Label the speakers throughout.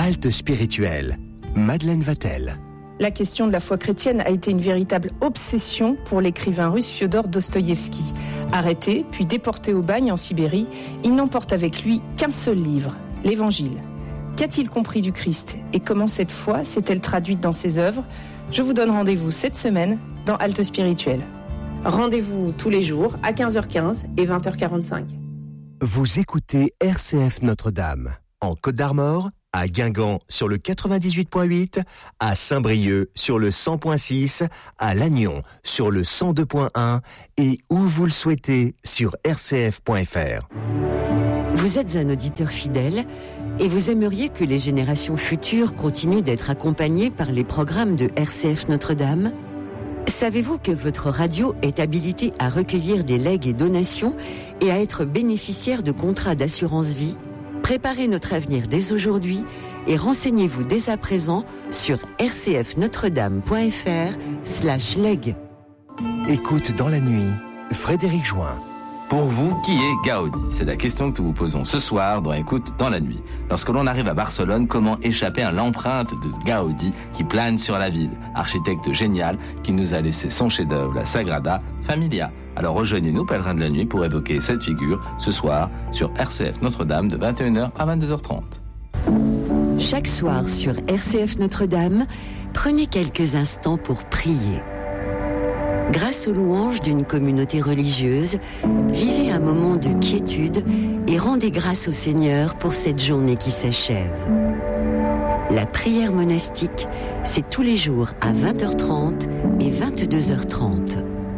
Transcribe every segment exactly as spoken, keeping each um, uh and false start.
Speaker 1: Halte spirituelle. Madeleine Vatel.
Speaker 2: La question de la foi chrétienne a été une véritable obsession pour l'écrivain russe Fiodor Dostoïevski. Arrêté, puis déporté au bagne en Sibérie, il n'emporte avec lui qu'un seul livre, l'Évangile. Qu'a-t-il compris du Christ et comment cette foi s'est-elle traduite dans ses œuvres ? Je vous donne rendez-vous cette semaine dans Halte spirituelle. Rendez-vous tous les jours à quinze heures quinze et vingt heures quarante-cinq.
Speaker 1: Vous écoutez R C F Notre-Dame, en Côte d'Armor, à Guingamp sur le quatre-vingt-dix-huit virgule huit, à Saint-Brieuc sur le cent virgule six, à Lannion sur le cent deux virgule un et où vous le souhaitez sur r c f point f r.
Speaker 3: Vous êtes un auditeur fidèle et vous aimeriez que les générations futures continuent d'être accompagnées par les programmes de R C F Notre-Dame ? Savez-vous que votre radio est habilitée à recueillir des legs et donations et à être bénéficiaire de contrats d'assurance vie ? Préparez notre avenir dès aujourd'hui et renseignez-vous dès à présent sur r c f notre dame point f r slash leg.
Speaker 1: Écoute dans la nuit, Frédéric Join.
Speaker 4: Pour vous, qui est Gaudi ? C'est la question que nous vous posons ce soir dans Écoute dans la nuit. Lorsque l'on arrive à Barcelone, comment échapper à l'empreinte de Gaudi qui plane sur la ville ? Architecte génial qui nous a laissé son chef-d'œuvre, la Sagrada Familia. Alors rejoignez-nous, pèlerins de la nuit, pour évoquer cette figure ce soir sur R C F Notre-Dame de vingt et une heures à vingt-deux heures trente.
Speaker 3: Chaque soir sur R C F Notre-Dame, prenez quelques instants pour prier. Grâce aux louanges d'une communauté religieuse, vivez un moment de quiétude et rendez grâce au Seigneur pour cette journée qui s'achève. La prière monastique, c'est tous les jours à vingt heures trente et vingt-deux heures trente.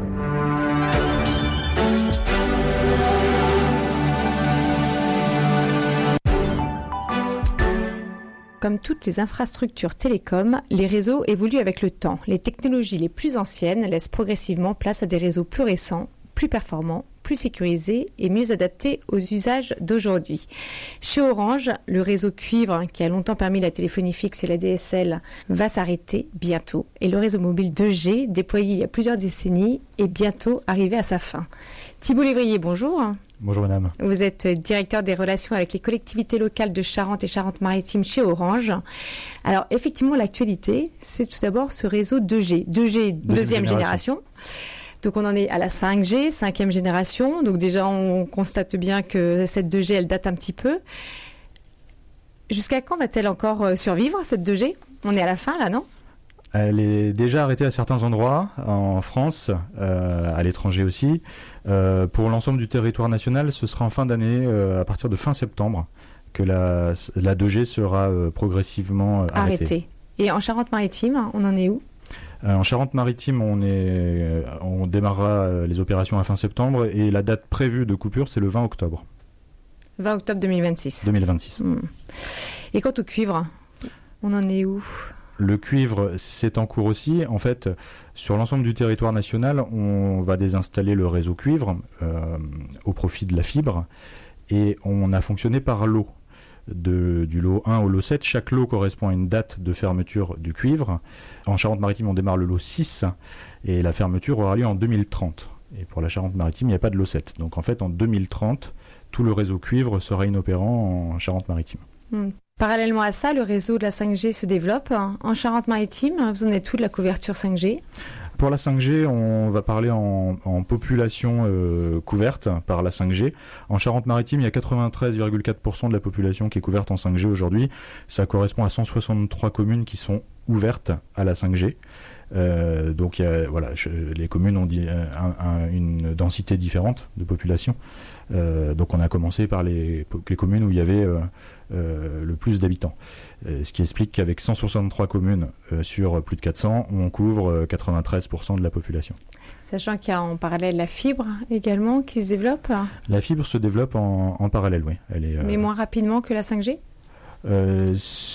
Speaker 5: Comme toutes les infrastructures télécoms, les réseaux évoluent avec le temps. Les technologies les plus anciennes laissent progressivement place à des réseaux plus récents, plus performants, plus sécurisés et mieux adaptés aux usages d'aujourd'hui. Chez Orange, le réseau cuivre, qui a longtemps permis la téléphonie fixe et la D S L, va s'arrêter bientôt. Et le réseau mobile deux G, déployé il y a plusieurs décennies, est bientôt arrivé à sa fin. Thibault Lévrier, bonjour.
Speaker 6: Bonjour madame.
Speaker 5: Vous êtes directeur des relations avec les collectivités locales de Charente et Charente-Maritime chez Orange. Alors effectivement, l'actualité, c'est tout d'abord ce réseau deux G. deux G, deuxième, deuxième génération. génération. Donc on en est à la cinq G, cinquième génération. Donc déjà, on constate bien que cette deux G, elle date un petit peu. Jusqu'à quand va-t-elle encore survivre, cette deux G ? On est à la fin là, non ?
Speaker 6: Elle est déjà arrêtée à certains endroits, en France, euh, à l'étranger aussi. Euh, pour l'ensemble du territoire national, ce sera en fin d'année, euh, à partir de fin septembre, que la, la deux G sera euh, progressivement euh, arrêtée. Arrêtée.
Speaker 5: Et en Charente-Maritime, on en est où ?
Speaker 6: euh, En Charente-Maritime, on, est, on démarrera les opérations à fin septembre et la date prévue de coupure, c'est le vingt octobre.
Speaker 5: vingt octobre deux mille vingt-six.
Speaker 6: deux mille vingt-six.
Speaker 5: Mmh. Et quant au cuivre, on en est où ?
Speaker 6: Le cuivre, c'est en cours aussi. En fait, sur l'ensemble du territoire national, on va désinstaller le réseau cuivre euh, au profit de la fibre. Et on a fonctionné par lot. De, du lot un au lot sept. Chaque lot correspond à une date de fermeture du cuivre. En Charente-Maritime, on démarre le lot six. Et la fermeture aura lieu en deux mille trente. Et pour la Charente-Maritime, il n'y a pas de lot sept. Donc en fait, en deux mille trente, tout le réseau cuivre sera inopérant en Charente-Maritime.
Speaker 5: Mmh. Parallèlement à ça, le réseau de la cinq G se développe. En Charente-Maritime, vous en êtes où de la couverture cinq G ?
Speaker 6: Pour la cinq G, on va parler en, en population euh, couverte par la cinq G. En Charente-Maritime, il y a quatre-vingt-treize virgule quatre pour cent de la population qui est couverte en cinq G aujourd'hui. Ça correspond à cent soixante-trois communes qui sont ouvertes à la cinq G. Euh, donc il y a, voilà, je, les communes ont dit, un, un, une densité différente de population. Euh, donc on a commencé par les, les communes où il y avait euh, euh, le plus d'habitants. Euh, ce qui explique qu'avec cent soixante-trois communes euh, sur plus de quatre cents, on couvre euh, quatre-vingt-treize pour cent de la population.
Speaker 5: Sachant qu'il y a en parallèle la fibre également qui se développe.
Speaker 6: La fibre se développe en, en parallèle, oui. Elle est, euh,
Speaker 5: Mais moins rapidement que la cinq G ?
Speaker 6: Euh,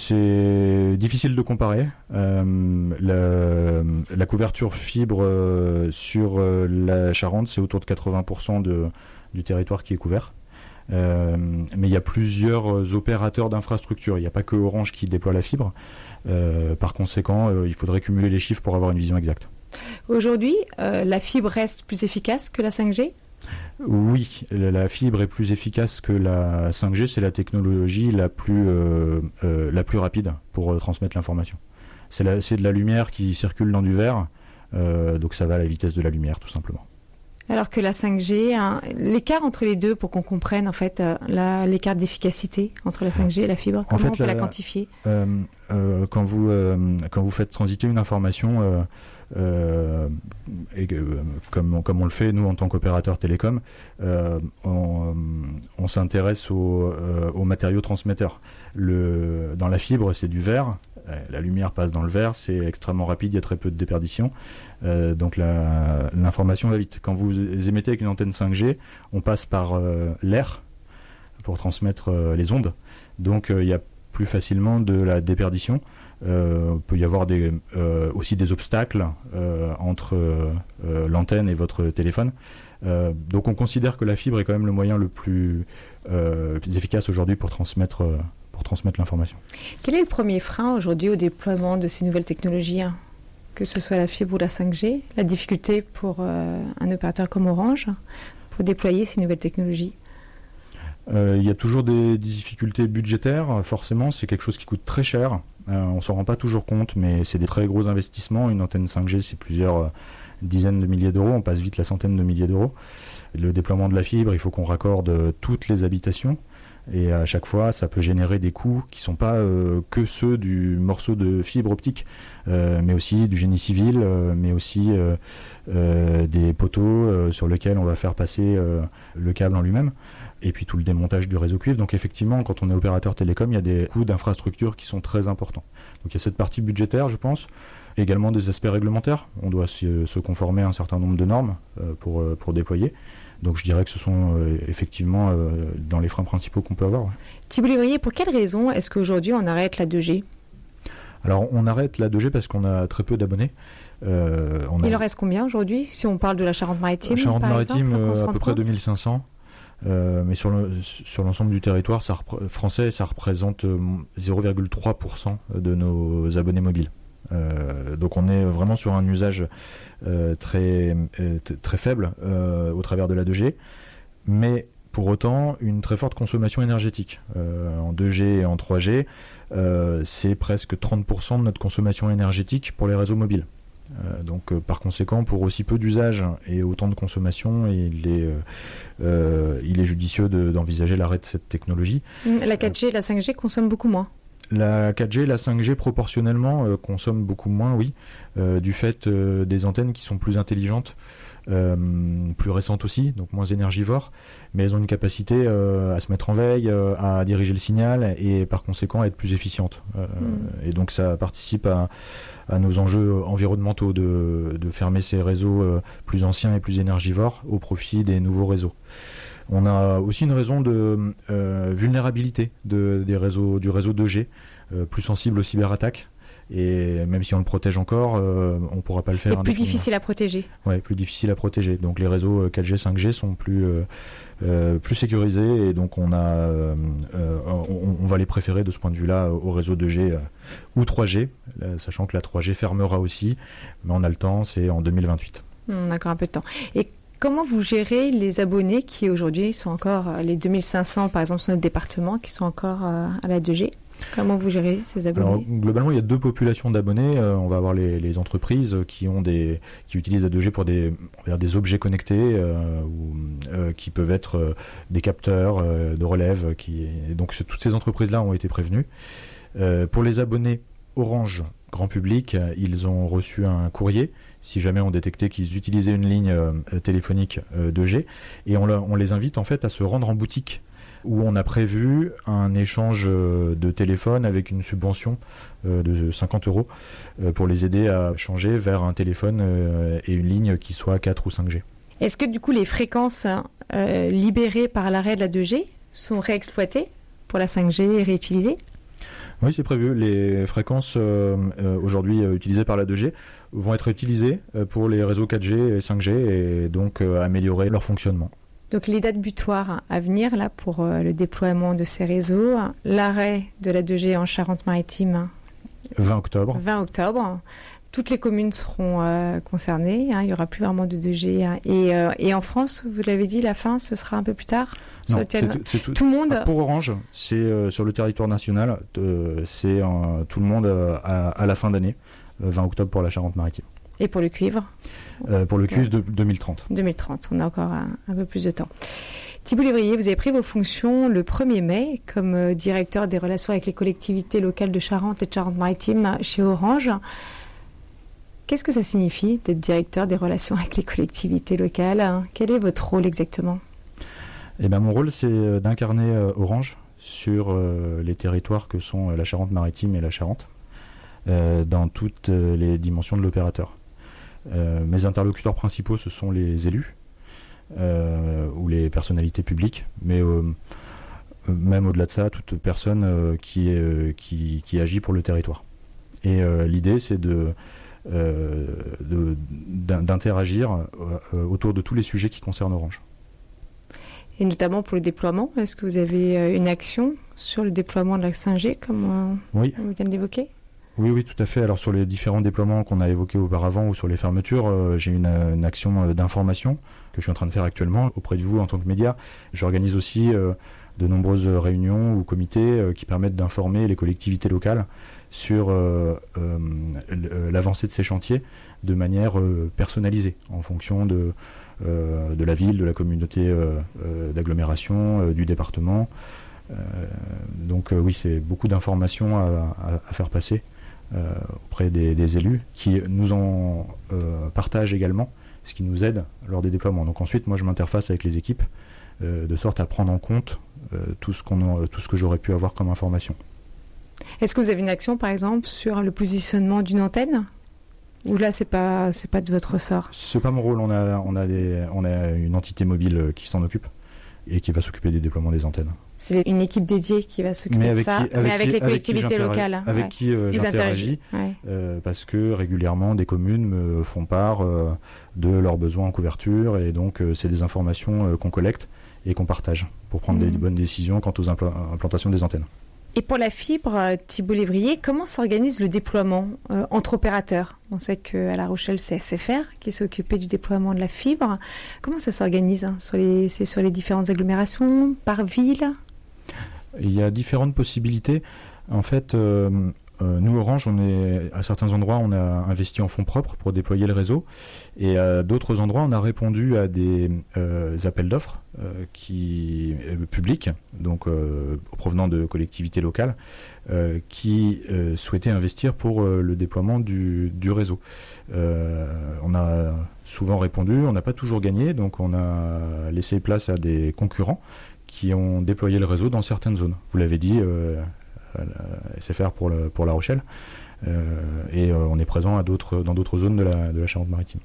Speaker 6: c'est difficile de comparer. Euh, la, la couverture fibre euh, sur euh, la Charente, c'est autour de quatre-vingts pour cent de, du territoire qui est couvert. Euh, mais il y a plusieurs opérateurs d'infrastructure. Il n'y a pas que Orange qui déploie la fibre. Euh, par conséquent, euh, il faudrait cumuler les chiffres pour avoir une vision exacte.
Speaker 5: Aujourd'hui, euh, la fibre reste plus efficace que la cinq G ?
Speaker 6: Oui, la fibre est plus efficace que la cinq G, c'est la technologie la plus, euh, euh, la plus rapide pour euh, transmettre l'information. C'est, la, c'est de la lumière qui circule dans du verre, euh, donc ça va à la vitesse de la lumière tout simplement.
Speaker 5: Alors que la cinq G, hein, l'écart entre les deux pour qu'on comprenne en fait euh, la, l'écart d'efficacité entre la cinq G et la fibre, comment en fait, on peut la, la quantifier
Speaker 6: euh, euh, quand, vous, euh, quand vous faites transiter une information, euh, euh, et, euh, comme, comme on le fait nous en tant qu'opérateur télécom, euh, on, on s'intéresse aux, euh, aux matériaux transmetteurs. Le, dans la fibre, c'est du verre. La lumière passe dans le verre, c'est extrêmement rapide, il y a très peu de déperdition, euh, donc la, l'information va vite. Quand vous émettez avec une antenne cinq G, on passe par euh, l'air pour transmettre euh, les ondes, donc euh, il y a plus facilement de la déperdition. Euh, il peut y avoir des, euh, aussi des obstacles euh, entre euh, l'antenne et votre téléphone. Euh, donc on considère que la fibre est quand même le moyen le plus, euh, le plus efficace aujourd'hui pour transmettre euh, pour transmettre l'information.
Speaker 5: Quel est le premier frein aujourd'hui au déploiement de ces nouvelles technologies, hein, que ce soit la fibre ou la cinq G, la difficulté pour euh, un opérateur comme Orange pour déployer ces nouvelles technologies?
Speaker 6: Euh, il y a toujours des difficultés budgétaires, forcément, c'est quelque chose qui coûte très cher. Euh, on ne s'en rend pas toujours compte, mais c'est des très gros investissements. Une antenne cinq G, c'est plusieurs euh, dizaines de milliers d'euros, on passe vite la centaine de milliers d'euros. Le déploiement de la fibre, il faut qu'on raccorde toutes les habitations. Et à chaque fois, ça peut générer des coûts qui ne sont pas euh, que ceux du morceau de fibre optique, euh, mais aussi du génie civil, euh, mais aussi euh, euh, des poteaux euh, sur lesquels on va faire passer euh, le câble en lui-même, et puis tout le démontage du réseau cuivre. Donc effectivement, quand on est opérateur télécom, il y a des coûts d'infrastructure qui sont très importants. Donc il y a cette partie budgétaire, je pense, également des aspects réglementaires. On doit se, se conformer à un certain nombre de normes euh, pour, euh, pour déployer. Donc je dirais que ce sont euh, effectivement euh, dans les freins principaux qu'on peut avoir. Ouais.
Speaker 5: Thibault Lévrier, pour quelle raison est-ce qu'aujourd'hui on arrête la deux G ?
Speaker 6: Alors on arrête la deux G parce qu'on a très peu d'abonnés.
Speaker 5: Euh, on Il a... en reste combien aujourd'hui, si on parle de la Charente-Maritime?
Speaker 6: La Charente-Maritime,
Speaker 5: par exemple,
Speaker 6: euh, à peu près deux mille cinq cents. Euh, mais sur, le, sur l'ensemble du territoire ça repr- français, ça représente zéro virgule trois pour cent de nos abonnés mobiles. Euh, donc on est vraiment sur un usage euh, très, euh, t- très faible euh, au travers de la deux G, mais pour autant une très forte consommation énergétique. Euh, en deux G et en trois G, euh, c'est presque trente pour cent de notre consommation énergétique pour les réseaux mobiles. Euh, donc euh, par conséquent, pour aussi peu d'usage et autant de consommation, il est, euh, euh, il est judicieux de, d'envisager l'arrêt de cette technologie.
Speaker 5: La quatre G et la cinq G consomment beaucoup moins.
Speaker 6: La quatre G et la cinq G proportionnellement euh, consomment beaucoup moins, oui, euh, du fait euh, des antennes qui sont plus intelligentes, euh, plus récentes aussi, donc moins énergivores, mais elles ont une capacité euh, à se mettre en veille, euh, à diriger le signal et par conséquent à être plus efficientes. Euh, mmh. Et donc ça participe à, à nos enjeux environnementaux de, de fermer ces réseaux euh, plus anciens et plus énergivores au profit des nouveaux réseaux. On a aussi une raison de euh, vulnérabilité de, des réseaux, du réseau deux G, euh, plus sensible aux cyberattaques. Et même si on le protège encore, euh, on ne pourra pas le faire.
Speaker 5: Et plus difficile à protéger.
Speaker 6: Oui, plus difficile à protéger. Donc les réseaux quatre G, cinq G sont plus, euh, euh, plus sécurisés et donc on, a, euh, on, on va les préférer de ce point de vue-là au réseau deux G euh, ou trois G, euh, sachant que la trois G fermera aussi, mais on a le temps, c'est en deux mille vingt-huit.
Speaker 5: On a encore un peu de temps. Et comment vous gérez les abonnés qui aujourd'hui sont encore, les deux mille cinq cents par exemple sur notre département, qui sont encore à la deux G? Comment vous gérez ces abonnés?
Speaker 6: Alors, globalement, il y a deux populations d'abonnés. Euh, on va avoir les, les entreprises qui ont des, qui utilisent la deux G pour des, on va dire des objets connectés, euh, ou, euh, qui peuvent être euh, des capteurs euh, de relève. Qui, donc ce, toutes ces entreprises-là ont été prévenues. Euh, pour les abonnés Orange grand public, ils ont reçu un courrier si jamais on détectait qu'ils utilisaient une ligne euh, téléphonique euh, deux G, et on, on les invite en fait à se rendre en boutique, où on a prévu un échange de téléphone avec une subvention de cinquante euros pour les aider à changer vers un téléphone et une ligne qui soit quatre ou cinq G.
Speaker 5: Est-ce que du coup les fréquences euh, libérées par l'arrêt de la deux G sont réexploitées pour la cinq G et réutilisées ?
Speaker 6: Oui, c'est prévu. Les fréquences euh, aujourd'hui euh, utilisées par la deux G vont être utilisées pour les réseaux quatre G et cinq G et donc euh, améliorer leur fonctionnement.
Speaker 5: Donc les dates butoirs à venir là pour euh, le déploiement de ces réseaux, l'arrêt de la deux G en Charente-Maritime.
Speaker 6: vingt octobre.
Speaker 5: vingt octobre. toutes les communes seront euh, concernées, hein, il n'y aura plus vraiment de deux G. Hein. Et, euh, et en France, vous l'avez dit, la fin, ce sera un peu plus tard sur
Speaker 6: Non,
Speaker 5: le terrain...
Speaker 6: c'est, c'est tout,
Speaker 5: tout le monde.
Speaker 6: Pour Orange, c'est euh, sur le territoire national, euh, c'est euh, tout le monde euh, à, à la fin d'année, euh, vingt octobre pour la Charente-Maritime.
Speaker 5: Et pour le cuivre
Speaker 6: euh, Pour le cuivre,
Speaker 5: ouais.
Speaker 6: de deux mille trente.
Speaker 5: deux mille trente, on a encore un, un peu plus de temps. Thibault Lévrier, vous avez pris vos fonctions le premier mai comme euh, directeur des relations avec les collectivités locales de Charente et de Charente-Maritime chez Orange. Qu'est-ce que ça signifie d'être directeur des relations avec les collectivités locales ? Quel est votre rôle exactement ?
Speaker 6: Eh ben, mon rôle, c'est d'incarner euh, Orange sur euh, les territoires que sont euh, la Charente-Maritime et la Charente, euh, dans toutes euh, les dimensions de l'opérateur. Euh, mes interlocuteurs principaux, ce sont les élus euh, ou les personnalités publiques, mais euh, même au-delà de ça, toute personne euh, qui, est, euh, qui, qui agit pour le territoire. Et euh, l'idée, c'est de, euh, de, d'interagir euh, autour de tous les sujets qui concernent Orange.
Speaker 5: Et notamment pour le déploiement, est-ce que vous avez une action sur le déploiement de la cinq G, comme
Speaker 6: oui.
Speaker 5: on vient de l'évoquer ?
Speaker 6: Oui, oui, tout à fait. Alors sur les différents déploiements qu'on a évoqués auparavant ou sur les fermetures, euh, j'ai une, une action d'information que je suis en train de faire actuellement auprès de vous en tant que média. J'organise aussi euh, de nombreuses réunions ou comités euh, qui permettent d'informer les collectivités locales sur euh, euh, l'avancée de ces chantiers de manière euh, personnalisée en fonction de, euh, de la ville, de la communauté euh, euh, d'agglomération, euh, du département. Euh, donc euh, oui, c'est beaucoup d'informations à, à, à faire passer euh, auprès des, des élus qui nous en euh, partagent également, ce qui nous aide lors des déploiements. Donc ensuite, moi je m'interface avec les équipes euh, de sorte à prendre en compte euh, tout ce qu'on a, tout ce que j'aurais pu avoir comme information.
Speaker 5: Est-ce que vous avez une action, par exemple, sur le positionnement d'une antenne ? Ou là, c'est pas, c'est pas de votre ressort ?
Speaker 6: C'est pas mon rôle. On a, on a, des, on a une entité mobile qui s'en occupe et qui va s'occuper du déploiement des antennes.
Speaker 5: C'est une équipe dédiée qui va s'occuper de ça,
Speaker 6: qui, avec
Speaker 5: mais avec
Speaker 6: qui,
Speaker 5: les collectivités
Speaker 6: avec
Speaker 5: locales.
Speaker 6: Avec
Speaker 5: ouais.
Speaker 6: qui euh, j'interagis, ouais. euh, parce que régulièrement, des communes me font part euh, de leurs besoins en couverture, et donc euh, c'est des informations euh, qu'on collecte et qu'on partage pour prendre mmh. des bonnes décisions quant aux impl- implantations des antennes.
Speaker 5: Et pour la fibre, Thibault Lévrier, comment s'organise le déploiement euh, entre opérateurs ? On sait qu'à La Rochelle, c'est S F R qui s'est occupé du déploiement de la fibre. Comment ça s'organise hein, sur les, c'est sur les différentes agglomérations, par ville ?
Speaker 6: Il y a différentes possibilités. En fait, euh, euh, nous, Orange, on est, à certains endroits, on a investi en fonds propres pour déployer le réseau. Et à d'autres endroits, on a répondu à des euh, appels d'offres euh, qui, euh, publics, donc euh, provenant de collectivités locales, euh, qui euh, souhaitaient investir pour euh, le déploiement du, du réseau. Euh, on a souvent répondu, on n'a pas toujours gagné, donc on a laissé place à des concurrents qui ont déployé le réseau dans certaines zones. Vous l'avez dit, euh, S F R pour, le, pour La Rochelle, euh, et euh, on est présent à d'autres, dans d'autres zones de la, de la Charente-Maritime.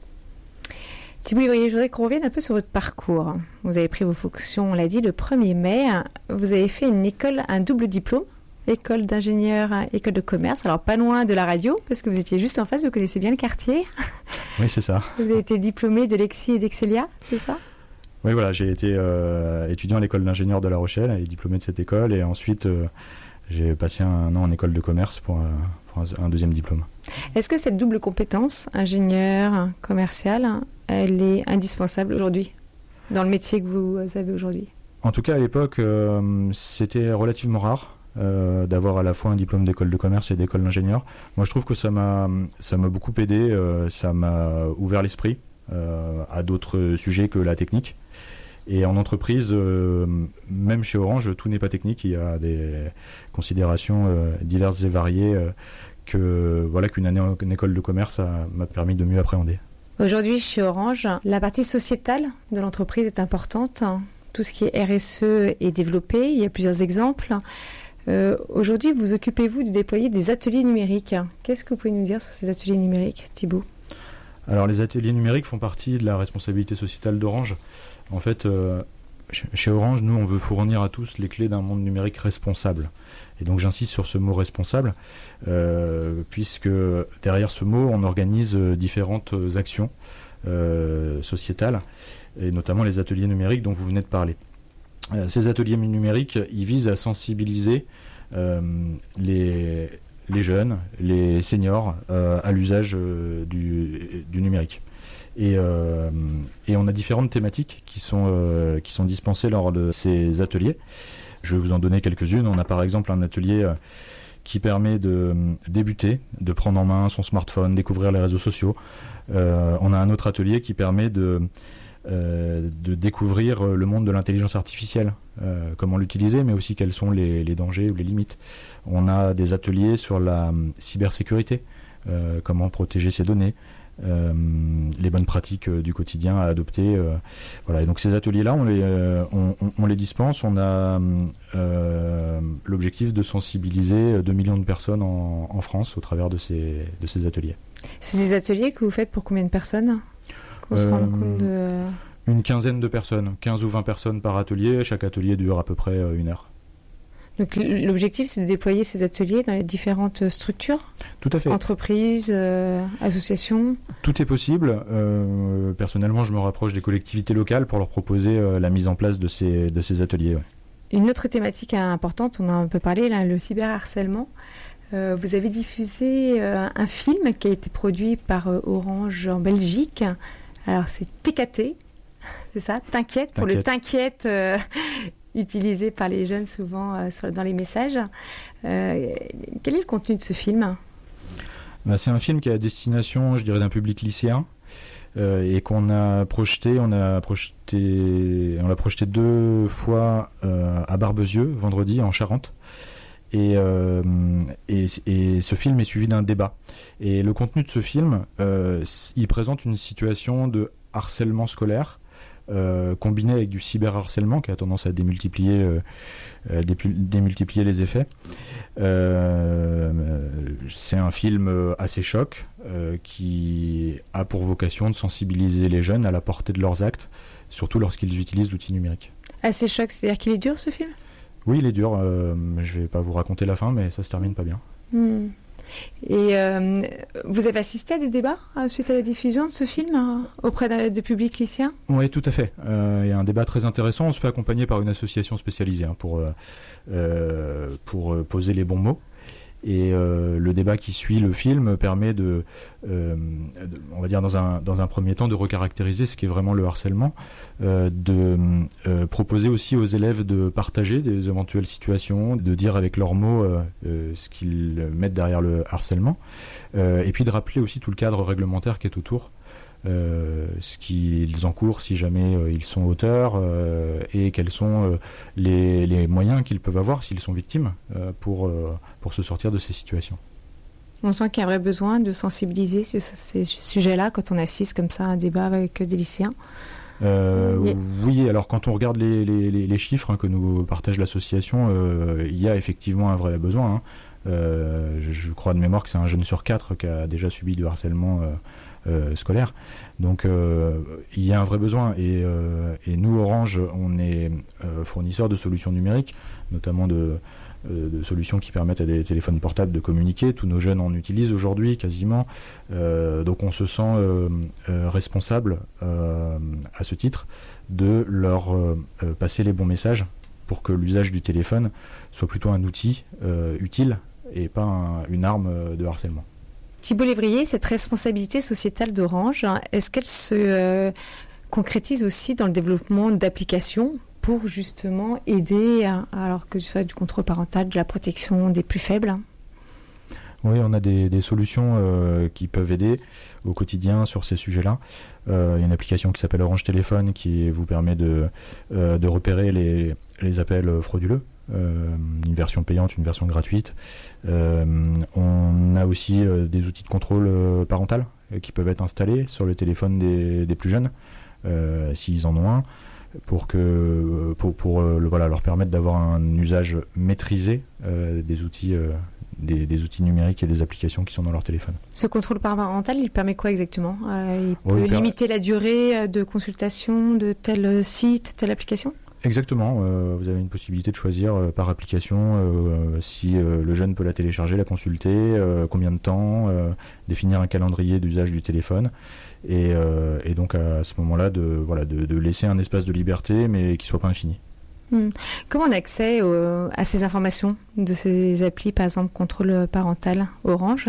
Speaker 5: Thibault Lévrier, je voudrais qu'on revienne un peu sur votre parcours. Vous avez pris vos fonctions, on l'a dit, le premier mai. Vous avez fait une école, un double diplôme, école d'ingénieur, école de commerce. Alors pas loin de la radio, parce que vous étiez juste en face, vous connaissez bien le quartier.
Speaker 6: Oui, c'est ça.
Speaker 5: Vous avez été diplômé de Lexi et d'Excelia, c'est ça ?
Speaker 6: Oui, voilà, j'ai été euh, étudiant à l'école d'ingénieur de La Rochelle et diplômé de cette école. Et ensuite, euh, j'ai passé un an en école de commerce pour, euh, pour un, un deuxième diplôme.
Speaker 5: Est-ce que cette double compétence, ingénieur, commercial, elle est indispensable aujourd'hui, dans le métier que vous avez aujourd'hui ?
Speaker 6: En tout cas, à l'époque, euh, c'était relativement rare euh, d'avoir à la fois un diplôme d'école de commerce et d'école d'ingénieur. Moi, je trouve que ça m'a, ça m'a beaucoup aidé, euh, ça m'a ouvert l'esprit euh, à d'autres sujets que la technique. Et en entreprise, euh, même chez Orange, tout n'est pas technique. Il y a des considérations euh, diverses et variées euh, que, voilà, qu'une année en école de commerce a, m'a permis de mieux appréhender.
Speaker 5: Aujourd'hui, chez Orange, la partie sociétale de l'entreprise est importante. Tout ce qui est R S E est développé. Il y a plusieurs exemples. Euh, aujourd'hui, vous occupez-vous de déployer des ateliers numériques. Qu'est-ce que vous pouvez nous dire sur ces ateliers numériques, Thibault ?
Speaker 6: Alors, les ateliers numériques font partie de la responsabilité sociétale d'Orange. En fait, euh, chez Orange, nous, on veut fournir à tous les clés d'un monde numérique responsable. Et donc, j'insiste sur ce mot responsable, euh, puisque derrière ce mot, on organise différentes actions euh, sociétales, et notamment les ateliers numériques dont vous venez de parler. Euh, ces ateliers numériques, ils visent à sensibiliser euh, les, les jeunes, les seniors euh, à l'usage euh, du, du numérique. Et, euh, et on a différentes thématiques qui sont, euh, qui sont dispensées lors de ces ateliers. Je vais vous en donner quelques-unes. On a par exemple un atelier euh, qui permet de débuter, de prendre en main son smartphone, découvrir les réseaux sociaux. Euh, on a un autre atelier qui permet de, euh, de découvrir le monde de l'intelligence artificielle, euh, comment l'utiliser, mais aussi quels sont les, les dangers ou les limites. On a des ateliers sur la cybersécurité, euh, comment protéger ses données, euh, les bonnes pratiques euh, du quotidien à adopter. Euh, voilà. Et donc ces ateliers-là, on les, euh, on, on, on les dispense. On a euh, l'objectif de sensibiliser deux millions de personnes en, en France au travers de ces, de ces ateliers.
Speaker 5: C'est des ateliers que vous faites pour combien de personnes? Qu'on se
Speaker 6: Euh,
Speaker 5: rende compte de...
Speaker 6: Une quinzaine de personnes, quinze ou vingt personnes par atelier. Chaque atelier dure à peu près euh, une heure.
Speaker 5: Donc l'objectif, c'est de déployer ces ateliers dans les différentes structures,
Speaker 6: Tout à fait.
Speaker 5: entreprises, euh, associations.
Speaker 6: Tout est possible. Euh, personnellement, je me rapproche des collectivités locales pour leur proposer euh, la mise en place de ces, de ces ateliers. Ouais.
Speaker 5: Une autre thématique importante, on a un peu parlé, là, le cyberharcèlement. Euh, vous avez diffusé euh, un film qui a été produit par euh, Orange en Belgique. Alors c'est T K T, c'est ça, T'inquiète, pour le T'inquiète euh, utilisé par les jeunes souvent euh, sur, dans les messages. Euh, quel est le contenu de ce film?
Speaker 6: Bah, c'est un film qui est à destination, je dirais, d'un public lycéen euh, et qu'on a projeté, on a projeté, on l'a projeté deux fois euh, à Barbezieux, vendredi, en Charente. Et, euh, et, et ce film est suivi d'un débat. Et le contenu de ce film, euh, il présente une situation de harcèlement scolaire euh, combiné avec du cyberharcèlement qui a tendance à démultiplier, euh, euh, démultiplier les effets. Euh, c'est un film assez choc euh, qui a pour vocation de sensibiliser les jeunes à la portée de leurs actes, surtout lorsqu'ils utilisent l'outil numérique.
Speaker 5: Assez choc, c'est-à-dire qu'il est dur ce film?
Speaker 6: Oui, il est dur. Euh, je vais pas vous raconter la fin, mais ça se termine pas bien.
Speaker 5: Hmm. Et euh, vous avez assisté à des débats euh, suite à la diffusion de ce film euh, auprès de publics lycéens? Oui,
Speaker 6: tout à fait. Euh, il y a un débat très intéressant. On se fait accompagner par une association spécialisée hein, pour, euh, pour poser les bons mots. Et euh, le débat qui suit le film permet de, euh, de, on va dire dans un, dans un premier temps, de recaractériser ce qu'est vraiment le harcèlement, euh, de euh, proposer aussi aux élèves de partager des éventuelles situations, de dire avec leurs mots euh, euh, ce qu'ils mettent derrière le harcèlement, euh, et puis de rappeler aussi tout le cadre réglementaire qui est autour. Euh, ce qu'ils encourent si jamais euh, ils sont auteurs euh, et quels sont euh, les, les moyens qu'ils peuvent avoir s'ils sont victimes euh, pour, euh, pour se sortir de ces situations.
Speaker 5: On sent qu'il y a un vrai besoin de sensibiliser sur ces sujets-là quand on assiste comme ça à un débat avec des lycéens.
Speaker 6: Euh, yeah. Oui, alors quand on regarde les, les, les chiffres hein, que nous partage l'association, euh, il y a effectivement un vrai besoin. Hein. Euh, je, je crois de mémoire que c'est un jeune sur quatre qui a déjà subi du harcèlement euh, Euh, scolaire. Donc euh, il y a un vrai besoin et, euh, et nous Orange on est euh, fournisseur de solutions numériques, notamment de, euh, de solutions qui permettent à des téléphones portables de communiquer. Tous nos jeunes en utilisent aujourd'hui quasiment, euh, donc on se sent euh, euh, responsable euh, à ce titre de leur euh, passer les bons messages pour que l'usage du téléphone soit plutôt un outil euh, utile et pas un, une arme de harcèlement.
Speaker 5: Thibault Lévrier, cette responsabilité sociétale d'Orange, est-ce qu'elle se euh, concrétise aussi dans le développement d'applications pour justement aider, à, alors que ce soit du contrôle parental, de la protection des plus faibles?
Speaker 6: Oui, on a des, des solutions euh, qui peuvent aider au quotidien sur ces sujets-là. Euh, il y a une application qui s'appelle Orange Téléphone qui vous permet de, euh, de repérer les, les appels frauduleux. Euh, une version payante, une version gratuite. Euh, on a aussi euh, des outils de contrôle euh, parental euh, qui peuvent être installés sur le téléphone des, des plus jeunes, euh, s'ils en ont un, pour, que, pour, pour euh, le, voilà, leur permettre d'avoir un usage maîtrisé euh, des outils euh, Des, des outils numériques et des applications qui sont dans leur téléphone.
Speaker 5: Ce contrôle parental, il permet quoi exactement? euh, Il peut
Speaker 6: oui, il
Speaker 5: limiter per... la durée de consultation de tel site, telle application?
Speaker 6: Exactement, euh, vous avez une possibilité de choisir euh, par application euh, si euh, le jeune peut la télécharger, la consulter, euh, combien de temps, euh, définir un calendrier d'usage du téléphone et, euh, et donc à ce moment-là de, voilà, de, de laisser un espace de liberté mais qui ne soit pas infini.
Speaker 5: Mmh. Comment on a accès au, à ces informations de ces applis, par exemple contrôle parental Orange?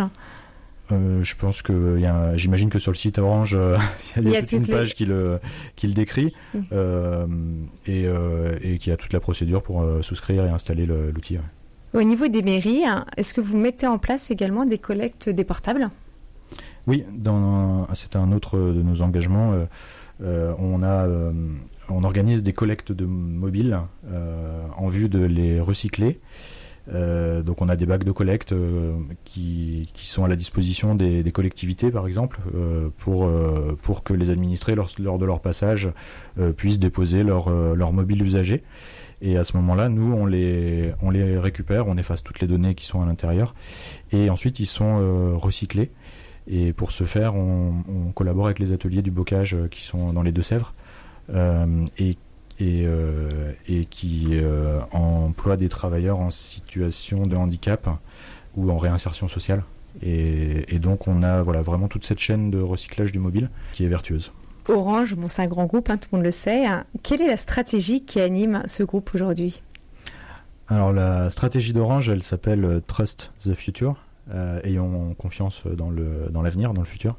Speaker 6: Euh, je pense que y a, j'imagine que sur le site Orange, euh, il y a, y a toute une les... page qui le, qui le décrit mmh. euh, et, euh, et qui a toute la procédure pour euh, souscrire et installer le, l'outil. Ouais.
Speaker 5: Au niveau des mairies, est-ce que vous mettez en place également des collectes des portables?
Speaker 6: Oui, dans, c'est un autre de nos engagements. Euh, euh, on a, euh, on organise des collectes de mobiles euh, en vue de les recycler. Euh, donc on a des bacs de collecte euh, qui, qui sont à la disposition des, des collectivités par exemple euh, pour, euh, pour que les administrés lors, lors de leur passage euh, puissent déposer leur, euh, leur mobile usagé, et à ce moment-là nous on les, on les récupère, on efface toutes les données qui sont à l'intérieur et ensuite ils sont euh, recyclés, et pour ce faire on, on collabore avec les ateliers du bocage qui sont dans les Deux-Sèvres euh, et Et, euh, et qui euh, emploie des travailleurs en situation de handicap ou en réinsertion sociale. Et, et donc on a voilà, vraiment toute cette chaîne de recyclage du mobile qui est vertueuse.
Speaker 5: Orange, bon, c'est un grand groupe, hein, tout le monde le sait. Quelle est la stratégie qui anime ce groupe aujourd'hui?
Speaker 6: Alors la stratégie d'Orange, elle s'appelle Trust the Future, euh, ayons confiance dans, le, dans l'avenir, dans le futur.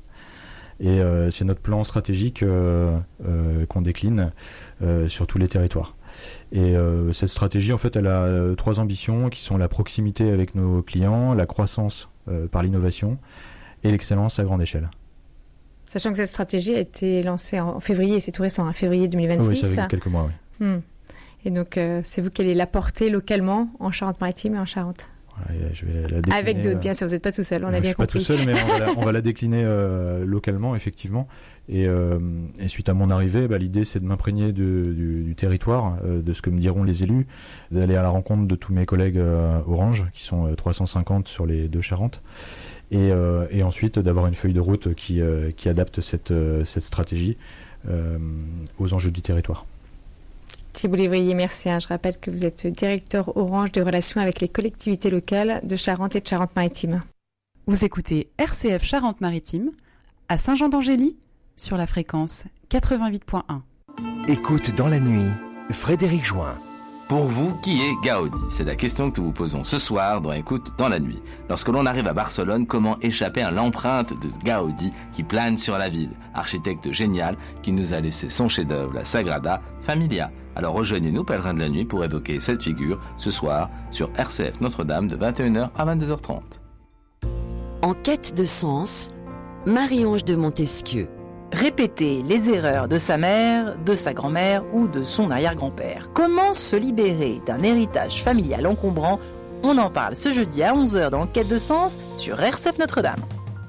Speaker 6: Et euh, c'est notre plan stratégique euh, euh, qu'on décline euh, sur tous les territoires. Et euh, cette stratégie, en fait, elle a euh, trois ambitions qui sont la proximité avec nos clients, la croissance euh, par l'innovation et l'excellence à grande échelle.
Speaker 5: Sachant que cette stratégie a été lancée en février, c'est tout récent, en février deux mille vingt-six.
Speaker 6: Oui, ça fait quelques mois, oui.
Speaker 5: Hmm. Et donc, euh, c'est vous qui allez la porter localement en Charente-Maritime et en Charente?
Speaker 6: Je vais la décliner,
Speaker 5: avec d'autres, bien sûr, vous n'êtes pas tout seul, on a bien compris.
Speaker 6: Je ne suis pas tout seul, mais on va la, on va la décliner euh, localement, effectivement. Et, euh, et suite à mon arrivée, bah, l'idée, c'est de m'imprégner du, du, du territoire, euh, de ce que me diront les élus, d'aller à la rencontre de tous mes collègues euh, Orange, qui sont euh, trois cent cinquante sur les deux Charentes, et, euh, et ensuite d'avoir une feuille de route qui, euh, qui adapte cette, euh, cette stratégie euh, aux enjeux du territoire.
Speaker 5: Thibault Lévrier, merci. Je rappelle que vous êtes directeur Orange de relations avec les collectivités locales de Charente et de Charente-Maritime.
Speaker 7: Vous écoutez R C F Charente-Maritime à Saint-Jean-d'Angély sur la fréquence quatre-vingt-huit point un.
Speaker 1: Écoute dans la nuit, Frédéric Join.
Speaker 4: Pour vous, qui est Gaudi? C'est la question que nous vous posons ce soir dans Écoute dans la nuit. Lorsque l'on arrive à Barcelone, comment échapper à l'empreinte de Gaudi qui plane sur la ville? Architecte génial qui nous a laissé son chef-d'œuvre, la Sagrada Familia. Alors rejoignez-nous, pèlerins de la nuit, pour évoquer cette figure ce soir sur R C F Notre-Dame de vingt et une heures à vingt-deux heures trente.
Speaker 3: En quête de sens, Marie-Ange de Montesquieu.
Speaker 8: Répéter les erreurs de sa mère, de sa grand-mère ou de son arrière-grand-père. Comment se libérer d'un héritage familial encombrant? On en parle ce jeudi à onze heures dans Quête de sens sur R C F Notre-Dame.